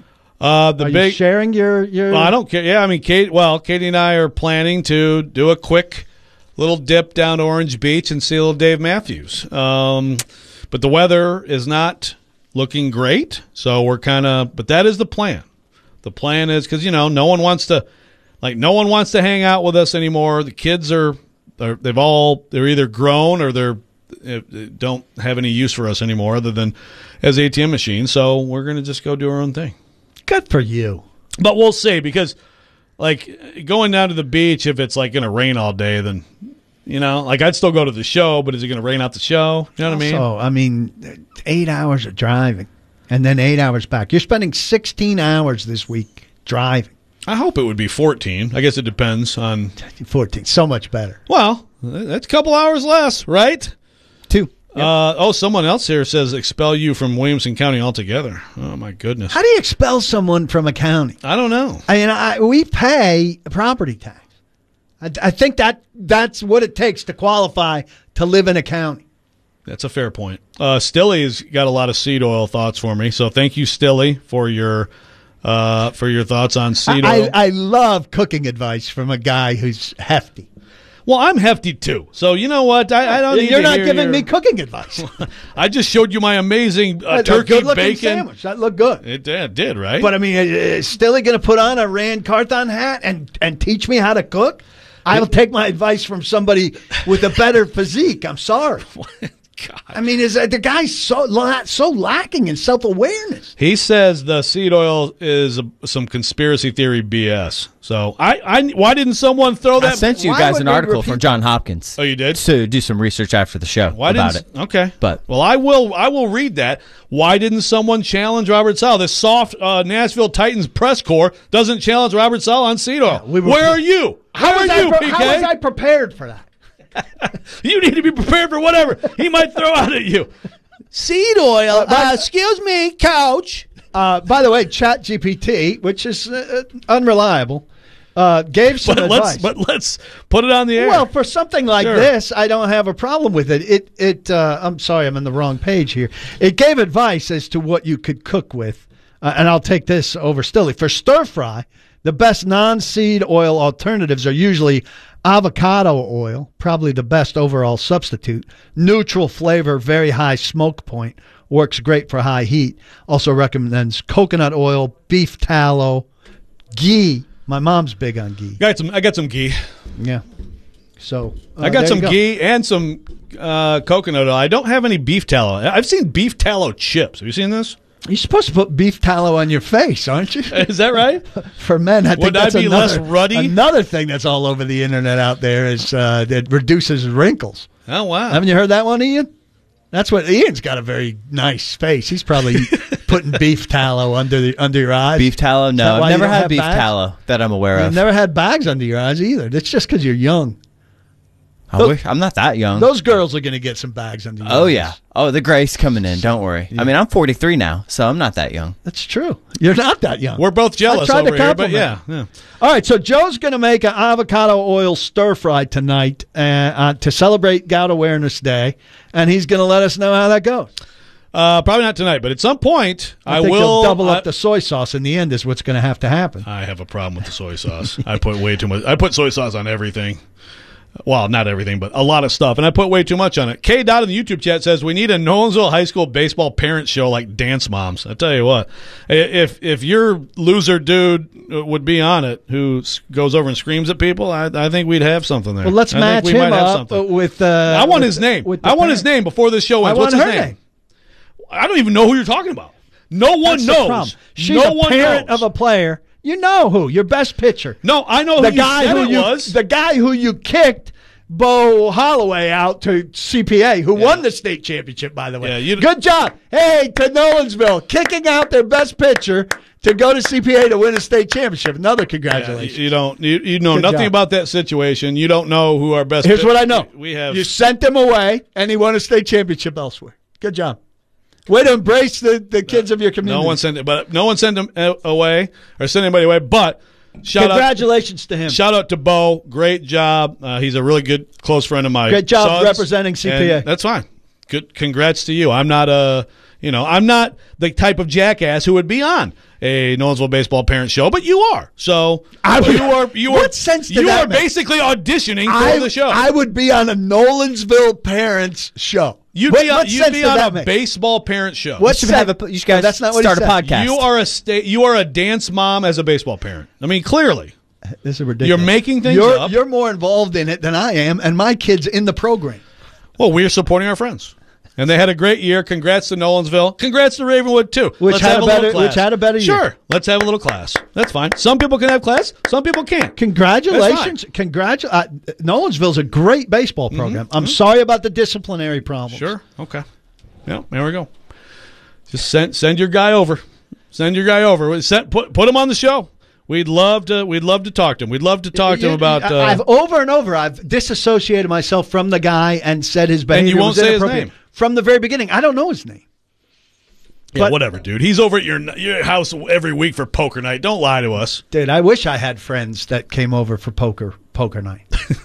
Speaker 1: Uh, the
Speaker 2: are
Speaker 1: big
Speaker 2: you sharing your your.
Speaker 1: Well, I don't care. Yeah, I mean, Kate. Well, Katie and I are planning to do a quick little dip down to Orange Beach and see a little Dave Matthews. Um, but the weather is not looking great, so we're kind of. But that is the plan. The plan is because you know no one wants to, like no one wants to hang out with us anymore. The kids are, are they've all they're either grown or they're don't have any use for us anymore other than as A T M machines. So we're gonna just go do our own thing.
Speaker 2: Good for you.
Speaker 1: But we'll see because, like, going down to the beach, if it's like going to rain all day, then. You know, like I'd still go to the show, but is it going to rain out the show? You know what I mean?
Speaker 2: So, I mean, eight hours of driving and then eight hours back. You're spending sixteen hours this week driving.
Speaker 1: I hope it would be fourteen. I guess it depends on.
Speaker 2: fourteen, so much better.
Speaker 1: Well, that's a couple hours less, right?
Speaker 2: Two.
Speaker 1: Yep. Uh, oh, someone else here says expel you from Williamson County altogether. Oh, my goodness.
Speaker 2: How do you expel someone from a county?
Speaker 1: I don't know.
Speaker 2: I mean, I, we pay property tax. I, I think that that's what it takes to qualify to live in a county.
Speaker 1: That's a fair point. Uh, Stilly's got a lot of seed oil thoughts for me, so thank you, Stilly, for your uh, for your thoughts on seed
Speaker 2: I,
Speaker 1: oil.
Speaker 2: I, I love cooking advice from a guy who's hefty.
Speaker 1: Well, I'm hefty too, so you know what? I, I don't. Need
Speaker 2: You're
Speaker 1: to
Speaker 2: not
Speaker 1: hear
Speaker 2: giving
Speaker 1: your...
Speaker 2: me cooking advice.
Speaker 1: I just showed you my amazing uh,
Speaker 2: a
Speaker 1: turkey
Speaker 2: good-looking
Speaker 1: bacon
Speaker 2: sandwich. That looked good.
Speaker 1: It, it did, right?
Speaker 2: But I mean, is Stilly going to put on a Rand Carthon hat and and teach me how to cook? I'll take my advice from somebody with a better physique. I'm sorry. God. I mean, is uh, the guy's so la- so lacking in self awareness?
Speaker 1: He says the seed oil is a, some conspiracy theory B S. So I, I, why didn't someone throw that?
Speaker 16: I sent you guys an article from John Hopkins.
Speaker 1: Oh, you did?
Speaker 16: To do some research after the show
Speaker 1: why
Speaker 16: about
Speaker 1: didn't,
Speaker 16: it.
Speaker 1: Okay,
Speaker 16: but
Speaker 1: well, I will. I will read that. Why didn't someone challenge Robert Saleh? This soft uh, Nashville Titans press corps doesn't challenge Robert Saleh on seed oil. Yeah, we were, Where are you? How,
Speaker 2: how
Speaker 1: are
Speaker 2: you,
Speaker 1: pre-
Speaker 2: P K? How was I prepared for that?
Speaker 1: You need to be prepared for whatever he might throw out at you. Seed oil. Uh, uh, excuse me, coach.
Speaker 2: Uh, by the way, Chat G P T, which is uh, unreliable, uh, gave some
Speaker 1: but
Speaker 2: advice.
Speaker 1: Let's, but let's put it on the air.
Speaker 2: Well, for something like
Speaker 1: sure.
Speaker 2: this, I don't have a problem with it. It, it. Uh, I'm sorry, I'm on the wrong page here. It gave advice as to what you could cook with, uh, and I'll take this over Stilly. For stir fry, the best non-seed oil alternatives are usually avocado oil, probably the best overall substitute. Neutral flavor, very high smoke point, works great for high heat. Also recommends coconut oil, beef tallow, ghee. My mom's big on ghee.
Speaker 1: Got some. I got some ghee.
Speaker 2: Yeah. So uh,
Speaker 1: I got
Speaker 2: there
Speaker 1: some
Speaker 2: you go.
Speaker 1: ghee and some uh, coconut oil. I don't have any beef tallow. I've seen beef tallow chips. Have you seen this?
Speaker 2: You're supposed to put beef tallow on your face, aren't you?
Speaker 1: Is that right?
Speaker 2: For men, I think
Speaker 1: Would I
Speaker 2: that's
Speaker 1: be
Speaker 2: another,
Speaker 1: less ruddy?
Speaker 2: Another thing that's all over the internet out there is uh, that reduces wrinkles.
Speaker 1: Oh, wow.
Speaker 2: Haven't you heard that one, Ian? That's what Ian's got a very nice face. He's probably putting beef tallow under the under your eyes.
Speaker 16: Beef tallow?
Speaker 2: Is
Speaker 16: No,
Speaker 2: that why
Speaker 16: I've
Speaker 2: you
Speaker 16: never
Speaker 2: don't
Speaker 16: had
Speaker 2: have
Speaker 16: beef
Speaker 2: bags?
Speaker 16: tallow that I'm aware
Speaker 2: You've
Speaker 16: of.
Speaker 2: never had bags under your eyes either. That's just because you're young.
Speaker 16: I
Speaker 2: Those-
Speaker 16: wish, I'm not that young.
Speaker 2: Those girls are going to get some bags under your
Speaker 16: Oh
Speaker 2: eyes.
Speaker 16: yeah. Oh, the gray's coming in. Don't worry. I mean, I'm forty-three now, so I'm not that young.
Speaker 2: That's true. You're not that young.
Speaker 1: We're both jealous
Speaker 2: I tried
Speaker 1: over
Speaker 2: to
Speaker 1: here, but
Speaker 2: compliment.
Speaker 1: yeah, yeah.
Speaker 2: All right, so Joe's going to make an avocado oil stir fry tonight uh, uh, to celebrate Gout Awareness Day, and he's going to let us know how that goes.
Speaker 1: Uh, probably not tonight, but at some point
Speaker 2: I,
Speaker 1: I,
Speaker 2: think
Speaker 1: will
Speaker 2: he'll double
Speaker 1: I-
Speaker 2: up the soy sauce in the end is what's going to have to happen.
Speaker 1: I have a problem with the soy sauce. I put way too much. I put soy sauce on everything. Well, not everything, but a lot of stuff, and I put way too much on it. K. Dot in the YouTube chat says we need a Nolensville High School baseball parent show like Dance Moms. I tell you what, if if your loser dude would be on it, who s- goes over and screams at people, I, I think we'd have something there.
Speaker 2: Well, let's
Speaker 1: I
Speaker 2: match
Speaker 1: think we
Speaker 2: him
Speaker 1: might have
Speaker 2: up
Speaker 1: something.
Speaker 2: with. Uh,
Speaker 1: I want
Speaker 2: with-
Speaker 1: his name.
Speaker 2: with the
Speaker 1: I want his
Speaker 2: parent.
Speaker 1: name before this show
Speaker 2: I
Speaker 1: ends.
Speaker 2: want
Speaker 1: What's
Speaker 2: her
Speaker 1: his name?
Speaker 2: name.
Speaker 1: I don't even know who you're talking about. No one
Speaker 2: That's the
Speaker 1: knows.
Speaker 2: problem. She's
Speaker 1: no
Speaker 2: a
Speaker 1: one
Speaker 2: parent
Speaker 1: knows.
Speaker 2: of a player. You know who? Your best pitcher.
Speaker 1: No, I know
Speaker 2: the
Speaker 1: who
Speaker 2: guy
Speaker 1: you said
Speaker 2: who
Speaker 1: it
Speaker 2: you
Speaker 1: was.
Speaker 2: the guy who you kicked Bo Holloway out to C P A, who won the state championship, by the way.
Speaker 1: Yeah, you-
Speaker 2: Good job. Hey, to Nolensville, kicking out their best pitcher to go to C P A to win a state championship. Another
Speaker 1: Yeah,
Speaker 2: congratulations.
Speaker 1: you, you don't. You, you know
Speaker 2: Good
Speaker 1: nothing
Speaker 2: job.
Speaker 1: about that situation. You don't know who our best.
Speaker 2: Here's
Speaker 1: pit-
Speaker 2: what I know.
Speaker 1: We have.
Speaker 2: You sent him away, and he won a state championship elsewhere. Good job. Way to embrace the, the kids of your community.
Speaker 1: no one sent it, but no one sent him uh, away or sent anybody away. But shout
Speaker 2: Congratulations
Speaker 1: out,
Speaker 2: to him.
Speaker 1: Shout out to Bo. Great job. Uh, he's a really good close friend of mine.
Speaker 2: Great job
Speaker 1: Sons,
Speaker 2: representing C P A.
Speaker 1: and That's fine. Good. Congrats to you. I'm not a. You know, I'm not the type of jackass who would be on a Nolensville baseball parent show, but you are. So
Speaker 2: I would-
Speaker 1: you are. You are.
Speaker 2: What sense did
Speaker 1: You
Speaker 2: that
Speaker 1: are
Speaker 2: make?
Speaker 1: basically auditioning for
Speaker 2: I,
Speaker 1: the show.
Speaker 2: I would be on a Nolensville parents show.
Speaker 1: You'd
Speaker 2: what,
Speaker 1: be on,
Speaker 2: what
Speaker 1: you'd
Speaker 2: sense
Speaker 1: be
Speaker 2: did
Speaker 1: on
Speaker 2: that
Speaker 1: a
Speaker 2: make?
Speaker 1: baseball parent show.
Speaker 2: What
Speaker 16: You should
Speaker 2: sense-
Speaker 16: have a- you guys
Speaker 2: No, that's not what he
Speaker 16: start a
Speaker 2: said.
Speaker 16: podcast.
Speaker 1: You are a sta- You are a dance mom as a baseball parent. I mean, clearly,
Speaker 2: This is ridiculous.
Speaker 1: you're making things
Speaker 2: you're,
Speaker 1: up.
Speaker 2: You're more involved in it than I am, and my kid's in the program.
Speaker 1: Well, we're supporting our friends, and they had a great year. Congrats to Nolensville. Congrats to Ravenwood too.
Speaker 2: Which
Speaker 1: Let's
Speaker 2: had
Speaker 1: have
Speaker 2: a
Speaker 1: little
Speaker 2: better-
Speaker 1: class.
Speaker 2: which had a better year.
Speaker 1: Sure, let's have a little class. That's fine. Some people can have class. Some people can't.
Speaker 2: Congratulations. Congratu- uh, Nolensville's a great baseball program. I'm sorry about the disciplinary problems.
Speaker 1: Sure. Okay. Yeah. There we go. Just send send your guy over. Send your guy over. Send, put put him on the show. We'd love to. We'd love to talk to him. We'd love to talk to him
Speaker 2: You-
Speaker 1: about. Uh,
Speaker 2: I've over and over I've disassociated myself from the guy and said his behavior
Speaker 1: And you won't
Speaker 2: was
Speaker 1: say his
Speaker 2: inappropriate.
Speaker 1: name.
Speaker 2: From the very beginning. I don't know his name.
Speaker 1: yeah,
Speaker 2: but-
Speaker 1: whatever, dude. He's over at your your house every week for poker night. Don't lie to us.
Speaker 2: Dude, I wish I had friends that came over for poker poker night.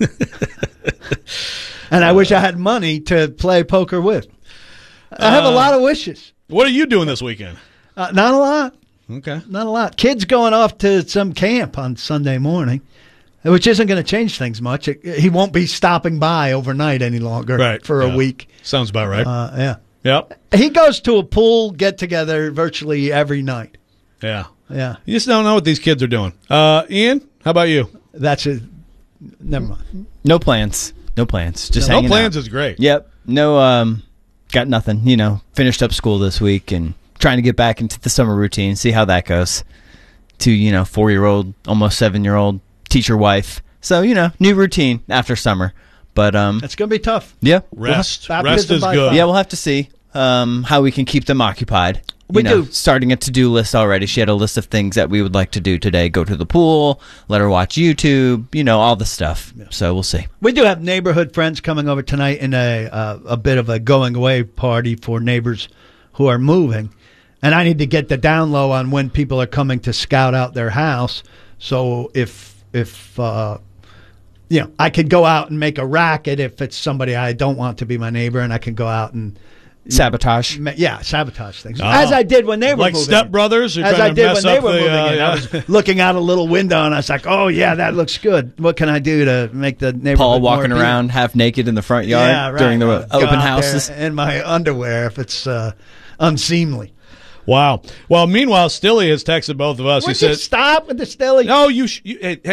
Speaker 2: And I wish I had money to play poker with. I have a
Speaker 1: Uh,
Speaker 2: lot of wishes.
Speaker 1: What are you doing this weekend?
Speaker 2: Uh, not a lot.
Speaker 1: Okay.
Speaker 2: Not a lot. Kids going off to some camp on Sunday morning, which isn't going to change things much. It, he won't be stopping by overnight any longer
Speaker 1: Right.
Speaker 2: for
Speaker 1: Yeah.
Speaker 2: a week.
Speaker 1: Sounds about right.
Speaker 2: Uh, yeah.
Speaker 1: Yep.
Speaker 2: He goes to a pool get-together virtually every night.
Speaker 1: Yeah.
Speaker 2: Yeah.
Speaker 1: You just don't know what these kids are doing. Uh, Ian, how about you?
Speaker 2: That's it. Never mind.
Speaker 16: No plans. No plans. Just
Speaker 1: No
Speaker 16: hanging
Speaker 1: plans
Speaker 16: out.
Speaker 1: is great.
Speaker 16: Yep. No. Um. Got nothing. You know. Finished up school this week and trying to get back into the summer routine. See how that goes. To you know, four year old, almost seven year old teacher wife. So you know, new routine after summer. But um,
Speaker 2: That's going to be tough.
Speaker 16: yeah.
Speaker 1: Rest.
Speaker 2: Baptism
Speaker 1: Rest is
Speaker 2: by
Speaker 1: good.
Speaker 2: fire.
Speaker 16: Yeah, we'll have to see um, how we can keep them occupied. You
Speaker 2: We
Speaker 16: know,
Speaker 2: do.
Speaker 16: Starting a to-do list already. She had a list of things that we would like to do today. Go to the pool, let her watch YouTube, you know, all the stuff. So we'll see.
Speaker 2: We do have neighborhood friends coming over tonight in a uh, a bit of a going away party for neighbors who are moving. And I need to get the down low on when people are coming to scout out their house. So if if uh, you know, I could go out and make a racket if it's somebody I don't want to be my neighbor, and I can go out and
Speaker 16: Sabotage.
Speaker 2: ma- yeah, sabotage things.
Speaker 1: Oh.
Speaker 2: As I did when they were
Speaker 1: Like
Speaker 2: moving.
Speaker 1: Step Brothers? You're
Speaker 2: As
Speaker 1: trying
Speaker 2: I
Speaker 1: to
Speaker 2: did
Speaker 1: mess
Speaker 2: when they
Speaker 1: up
Speaker 2: were
Speaker 1: the,
Speaker 2: moving
Speaker 1: uh,
Speaker 2: in. I
Speaker 1: yeah.
Speaker 2: was looking out a little window, and I was like, "Oh yeah, that looks good. What can I do to make the neighborhood
Speaker 16: Paul
Speaker 2: more
Speaker 16: walking
Speaker 2: appealing?"
Speaker 16: around half naked in the front yard
Speaker 2: Yeah, right.
Speaker 16: during the
Speaker 2: I'll go
Speaker 16: open
Speaker 2: out
Speaker 16: houses.
Speaker 2: there in my underwear if it's uh, unseemly.
Speaker 1: Wow. Well, meanwhile, Stilly has texted both of us.
Speaker 2: Would
Speaker 1: he
Speaker 2: you
Speaker 1: said,
Speaker 2: stop with the Stilly?
Speaker 1: "No, you. Sh- you hey, hey, hey,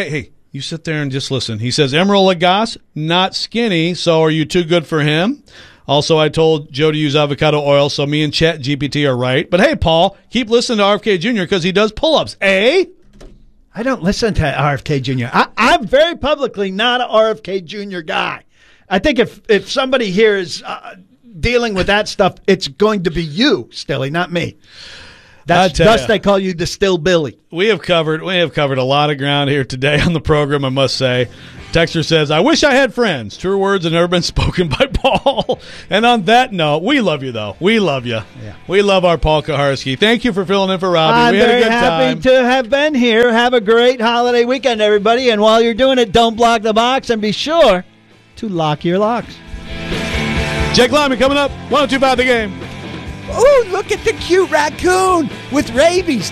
Speaker 1: You sit there and just listen. He says, Emeril Lagasse, not skinny, so are you too good for him? Also, I told Joe to use avocado oil, so me and Chat G P T are right. But hey, Paul, keep listening to R F K Junior because he does pull-ups. Eh?
Speaker 2: I don't listen to R F K Junior I, I'm very publicly not an R F K Junior guy. I think if, if somebody here is uh, dealing with that stuff, it's going to be you, Stilly, not me. That's, thus, ya. They call you the Still Billy.
Speaker 1: We have covered we have covered a lot of ground here today on the program, I must say. Texter says, I wish I had friends. True words have never been spoken by Paul. And on that note, we love you, though. We love you. Yeah. We love our Paul Kaharski. Thank you for filling in for Robbie.
Speaker 2: I'm
Speaker 1: we had
Speaker 2: very
Speaker 1: a good
Speaker 2: happy
Speaker 1: time.
Speaker 2: to have been here. Have a great holiday weekend, everybody. And while you're doing it, don't block the box and be sure to lock your locks.
Speaker 1: Jake Lyman coming up. one oh two point five The Game.
Speaker 9: Ooh, look at the cute raccoon with rabies.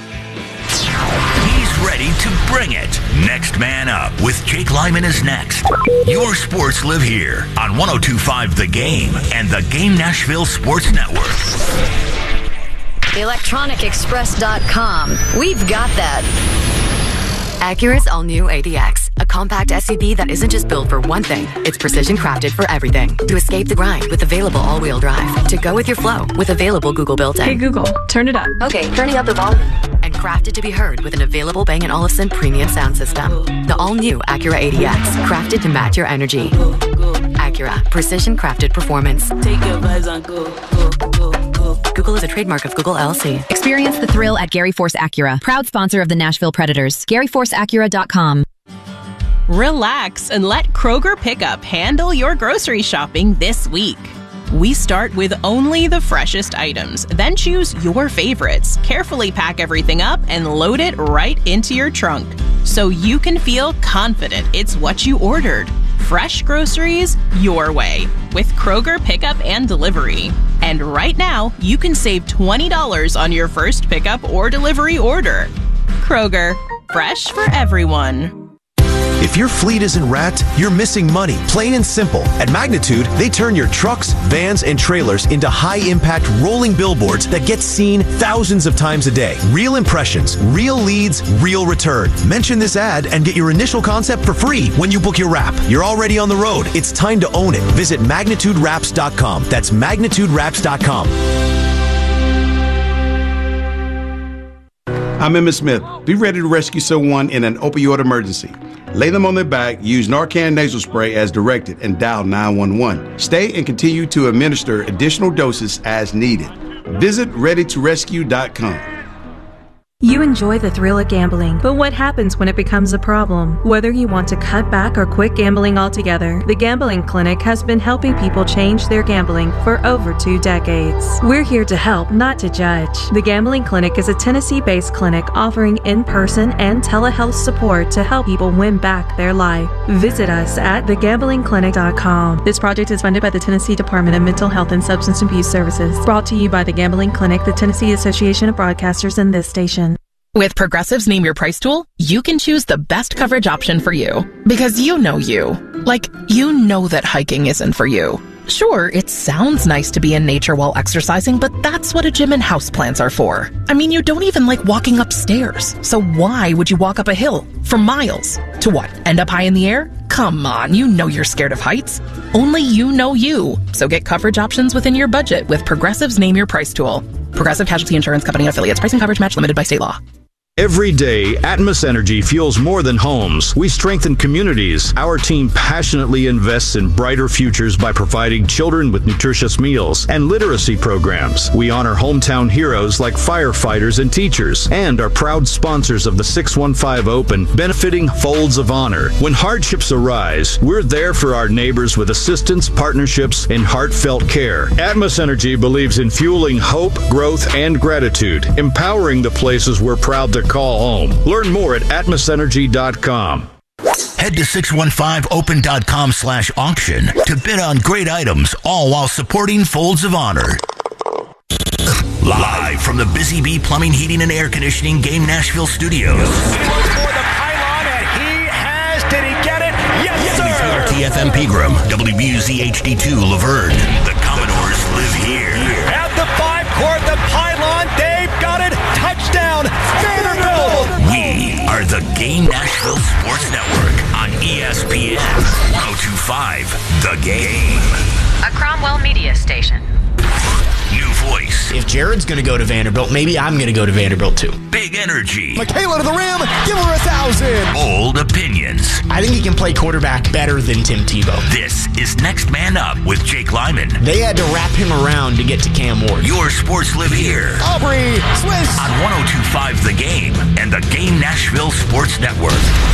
Speaker 4: He's ready to bring it. Next Man Up with Jake Lyman is next. Your sports live here on one oh two point five The Game and the Game Nashville Sports Network.
Speaker 15: electronic express dot com. We've got that. Acura's all-new A D X, a compact S U V that isn't just built for one thing. It's precision crafted for everything. To escape the grind with available all-wheel drive. To go with your flow with available Google built-in.
Speaker 24: Hey Google, turn it up.
Speaker 15: Okay, turning up the volume. And crafted to be heard with an available Bang and Olufsen premium sound system. The all-new Acura A D X, crafted to match your energy. Acura, precision crafted performance. Take your vibes on go, go, go, go. Google is a trademark of Google L L C.
Speaker 17: Experience the thrill at Gary Force Acura, proud sponsor of the Nashville Predators. Gary Force Acura dot com.
Speaker 18: Relax and let Kroger Pickup handle your grocery shopping this week. We start with only the freshest items, then choose your favorites, carefully pack everything up, and load it right into your trunk so you can feel confident it's what you ordered. Fresh groceries your way with Kroger Pickup and Delivery. And right now, you can save twenty dollars on your first pickup or delivery order. Kroger, fresh for everyone.
Speaker 21: If your fleet isn't wrapped, you're missing money, plain and simple. At Magnitude, they turn your trucks, vans, and trailers into high-impact rolling billboards that get seen thousands of times a day. Real impressions, real leads, real return. Mention this ad and get your initial concept for free when you book your wrap. You're already on the road. It's time to own it. Visit magnitude wraps dot com. That's magnitude wraps dot com.
Speaker 25: I'm Emmitt Smith. Be ready to rescue someone in an opioid emergency. Lay them on their back, use Narcan nasal spray as directed, and dial nine one one. Stay and continue to administer additional doses as needed. Visit ready to rescue dot com.
Speaker 26: You enjoy the thrill of gambling, but what happens when it becomes a problem? Whether you want to cut back or quit gambling altogether, the Gambling Clinic has been helping people change their gambling for over two decades. We're here to help, not to judge. The Gambling Clinic is a Tennessee-based clinic offering in-person and telehealth support to help people win back their life. Visit us at the gambling clinic dot com. This project is funded by the Tennessee Department of Mental Health and Substance Abuse Services. Brought to you by the Gambling Clinic, the Tennessee Association of Broadcasters, and this station.
Speaker 27: With Progressive's Name Your Price tool, you can choose the best coverage option for you. Because you know you. Like, you know that hiking isn't for you. Sure, it sounds nice to be in nature while exercising, but that's what a gym and houseplants are for. I mean, you don't even like walking upstairs. So why would you walk up a hill for miles? To what, end up high in the air? Come on, you know you're scared of heights. Only you know you. So get coverage options within your budget with Progressive's Name Your Price tool. Progressive Casualty Insurance Company and Affiliates. Price and coverage match limited by state law.
Speaker 28: Every day, Atmos Energy fuels more than homes. We strengthen communities. Our team passionately invests in brighter futures by providing children with nutritious meals and literacy programs. We honor hometown heroes like firefighters and teachers, and are proud sponsors of the six one five Open, benefiting Folds of Honor. When hardships arise, we're there for our neighbors with assistance, partnerships, and heartfelt care. Atmos Energy believes in fueling hope, growth, and gratitude, empowering the places we're proud to call home. Learn more at atmos energy dot com.
Speaker 4: Head to six one five open dot com slash auction to bid on great items, all while supporting Folds of Honor. Live from the Busy Bee Plumbing, Heating, and Air Conditioning Game Nashville Studios.
Speaker 29: For the pylon, and he has. Did he get it? Yes, sir.
Speaker 4: T F M Pegram, W B U Z H D two Laverne. The Commodores live here.
Speaker 29: At the five court, the pylon, Dave got it. Touchdown, Vanderbilt.
Speaker 4: We are the Game Nashville Sports Network on E S P N one oh two point five The Game.
Speaker 15: A Cromwell Media Station.
Speaker 4: New voice.
Speaker 3: If Jared's going to go to Vanderbilt, maybe I'm going to go to Vanderbilt too.
Speaker 4: Big energy.
Speaker 9: Michaela to the rim. Give her a thousand.
Speaker 4: Bold opinions.
Speaker 3: I think he can play quarterback better than Tim Tebow.
Speaker 4: This is Next Man Up with Jake Lyman.
Speaker 3: They had to wrap him around to get to Cam Ward.
Speaker 4: Your sports live here.
Speaker 9: Aubrey, Swiss.
Speaker 4: On one oh two point five The Game and the Game Nashville Sports Network.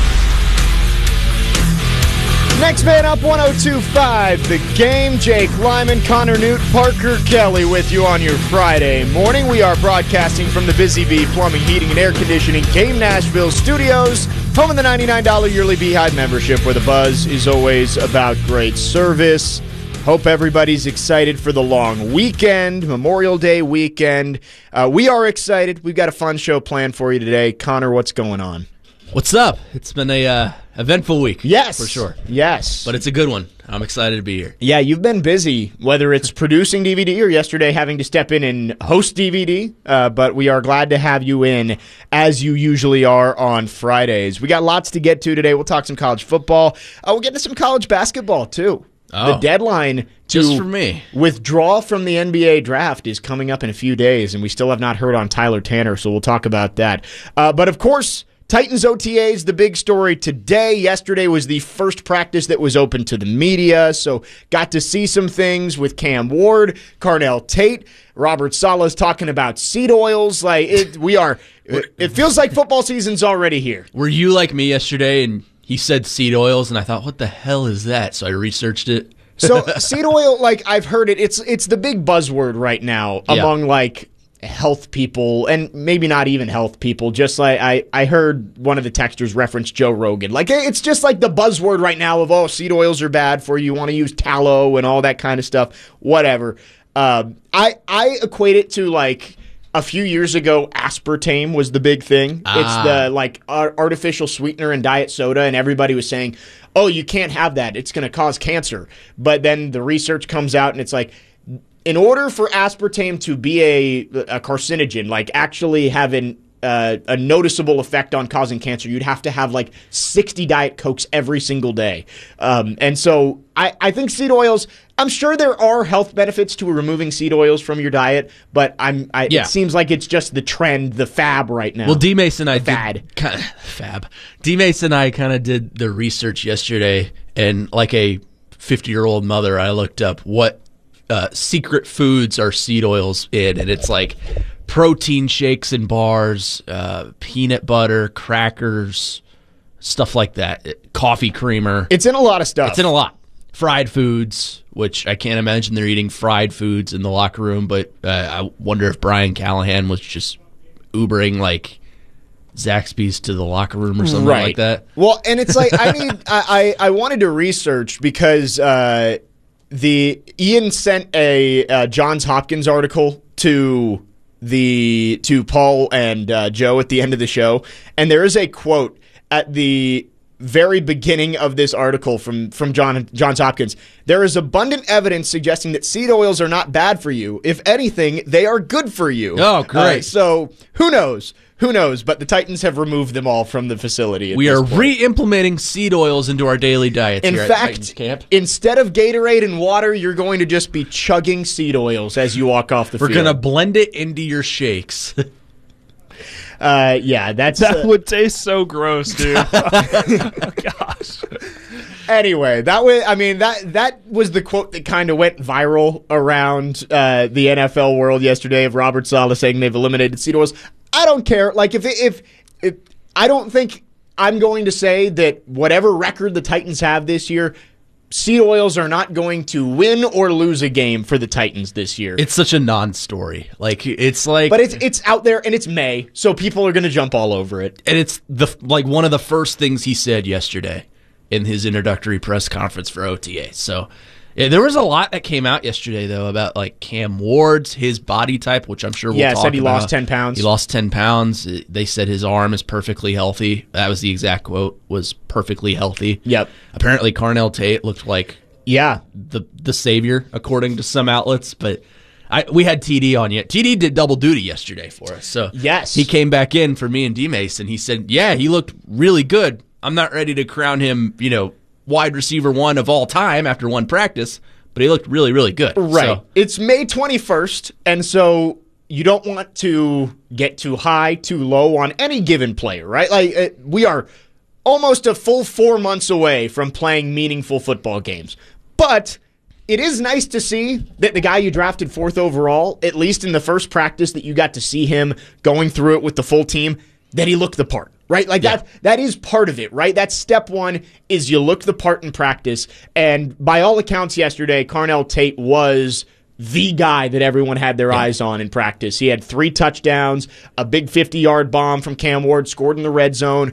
Speaker 6: Next Man Up, one oh two point five The Game. Jake Lyman, Connor Newt, Parker Kelly with you on your Friday morning. We are broadcasting from the Busy Bee Plumbing, Heating, and Air Conditioning Game Nashville studios, home of the ninety-nine dollars yearly Beehive membership, where the buzz is always about great service. Hope everybody's excited for the long weekend, Memorial Day weekend. Uh, we are excited. We've got a fun show planned for you today. Connor, what's going on?
Speaker 7: What's up? It's been a uh, eventful week.
Speaker 6: Yes.
Speaker 7: For sure.
Speaker 6: Yes.
Speaker 7: But it's a good one. I'm excited to be here.
Speaker 6: Yeah, you've been busy, whether it's producing D V D or yesterday having to step in and host D V D, uh, but we are glad to have you in as you usually are on Fridays. We got lots to get to today. We'll talk some college football. Uh, we'll get into some college basketball, too.
Speaker 7: Oh,
Speaker 6: the deadline to
Speaker 7: just for me.
Speaker 6: withdraw from the N B A draft is coming up in a few days, and we still have not heard on Tyler Tanner, so we'll talk about that. Uh, but, of course, Titans O T As, the big story today. Yesterday was the first practice that was open to the media, so got to see some things with Cam Ward, Carnell Tate, Robert Saleh's talking about seed oils. Like it, we are, it feels like football season's already here.
Speaker 7: Were you like me yesterday and he said seed oils, and I thought, what the hell is that? So I researched it.
Speaker 6: So seed oil, like I've heard it, it's it's the big buzzword right now
Speaker 7: Yeah.
Speaker 6: among like health people, and maybe not even health people. Just like I, I heard one of the texters reference Joe Rogan. Like it's just like the buzzword right now of, oh, seed oils are bad for you. You want to use tallow and all that kind of stuff. Whatever. Um, I I equate it to like a few years ago, aspartame was the big thing.
Speaker 7: Ah.
Speaker 6: It's the like ar- artificial sweetener in diet soda, and everybody was saying, oh, you can't have that. It's going to cause cancer. But then the research comes out, and it's like, in order for aspartame to be a, a carcinogen, like actually have an, uh, a noticeable effect on causing cancer, you'd have to have like sixty Diet Cokes every single day. Um, and so I, I think seed oils, I'm sure there are health benefits to removing seed oils from your diet, but I'm I,
Speaker 7: Yeah.
Speaker 6: it seems like it's just the trend, the fab right now.
Speaker 7: Well, D Mason and I
Speaker 6: fad.
Speaker 7: did kind of fab. D Mason and I kind of did the research yesterday, and like a fifty-year-old mother, I looked up what uh, secret foods are seed oils in, and it's like protein shakes and bars, uh, peanut butter, crackers, stuff like that. Coffee creamer.
Speaker 6: It's in a lot of stuff.
Speaker 7: It's in a lot. Fried foods, which I can't imagine they're eating fried foods in the locker room, but uh, I wonder if Brian Callahan was just Ubering like Zaxby's to the locker room or something
Speaker 6: Right.
Speaker 7: like that.
Speaker 6: Well, and it's like I need I, I I wanted to research because uh, the Ian sent a uh, Johns Hopkins article to the to Paul and uh, Joe at the end of the show, and there is a quote at the very beginning of this article from from John Johns Hopkins. There is abundant evidence suggesting that seed oils are not bad for you. If anything, they are good for you.
Speaker 7: Oh, great.
Speaker 6: Uh, so who knows? Who knows? But the Titans have removed them all from the facility. at
Speaker 7: We
Speaker 6: this
Speaker 7: are
Speaker 6: point.
Speaker 7: re-implementing seed oils into our daily diets
Speaker 6: In
Speaker 7: here at
Speaker 6: fact,
Speaker 7: Titans Camp.
Speaker 6: instead of Gatorade and water, you're going to just be chugging seed oils as you walk off the
Speaker 7: We're
Speaker 6: field.
Speaker 7: going to blend it into your shakes.
Speaker 6: Uh, yeah, that's
Speaker 10: That
Speaker 6: uh,
Speaker 10: would taste so gross, dude. Gosh.
Speaker 6: Anyway, that was I mean that that was the quote that kind of went viral around uh, the N F L world yesterday of Robert Saleh saying they've eliminated seed oils. I don't care. Like if if if I don't think I'm going to say that whatever record the Titans have this year, seed oils are not going to win or lose a game for the Titans this year.
Speaker 7: It's such a non-story. Like it's like,
Speaker 6: But it's it's out there and it's May, so people are going to jump all over it.
Speaker 7: and it's the like one of the first things he said yesterday in his introductory press conference for O T A. So yeah, there was a lot that came out yesterday though about like Cam Ward's his body type, which I'm sure we'll
Speaker 6: Yeah,
Speaker 7: talk
Speaker 6: said he
Speaker 7: about.
Speaker 6: lost ten pounds.
Speaker 7: He lost ten pounds. They said his arm is perfectly healthy. That was the exact quote. Was perfectly healthy.
Speaker 6: Yep.
Speaker 7: Apparently, Carnell Tate looked like
Speaker 6: yeah
Speaker 7: the the savior according to some outlets, but. I, we had T D on yet. T D did double duty yesterday for us. So
Speaker 6: yes,
Speaker 7: he came back in for me and D Mason. He said, "Yeah, he looked really good. I'm not ready to crown him, you know, wide receiver one of all time after one practice, but he looked really, really good.
Speaker 6: Right.
Speaker 7: So,
Speaker 6: it's May twenty-first, and so you don't want to get too high, too low on any given player, right? Like uh, we are almost a full four months away from playing meaningful football games. But it is nice to see that the guy you drafted fourth overall, at least in the first practice that you got to see him going through it with the full team, that he looked the part, right? Like yeah. that that is part of it, right? That's step one, is you look the part in practice. And by all accounts yesterday, Carnell Tate was the guy that everyone had their yeah. eyes on in practice. He had three touchdowns, a big fifty-yard bomb from Cam Ward, scored in the red zone,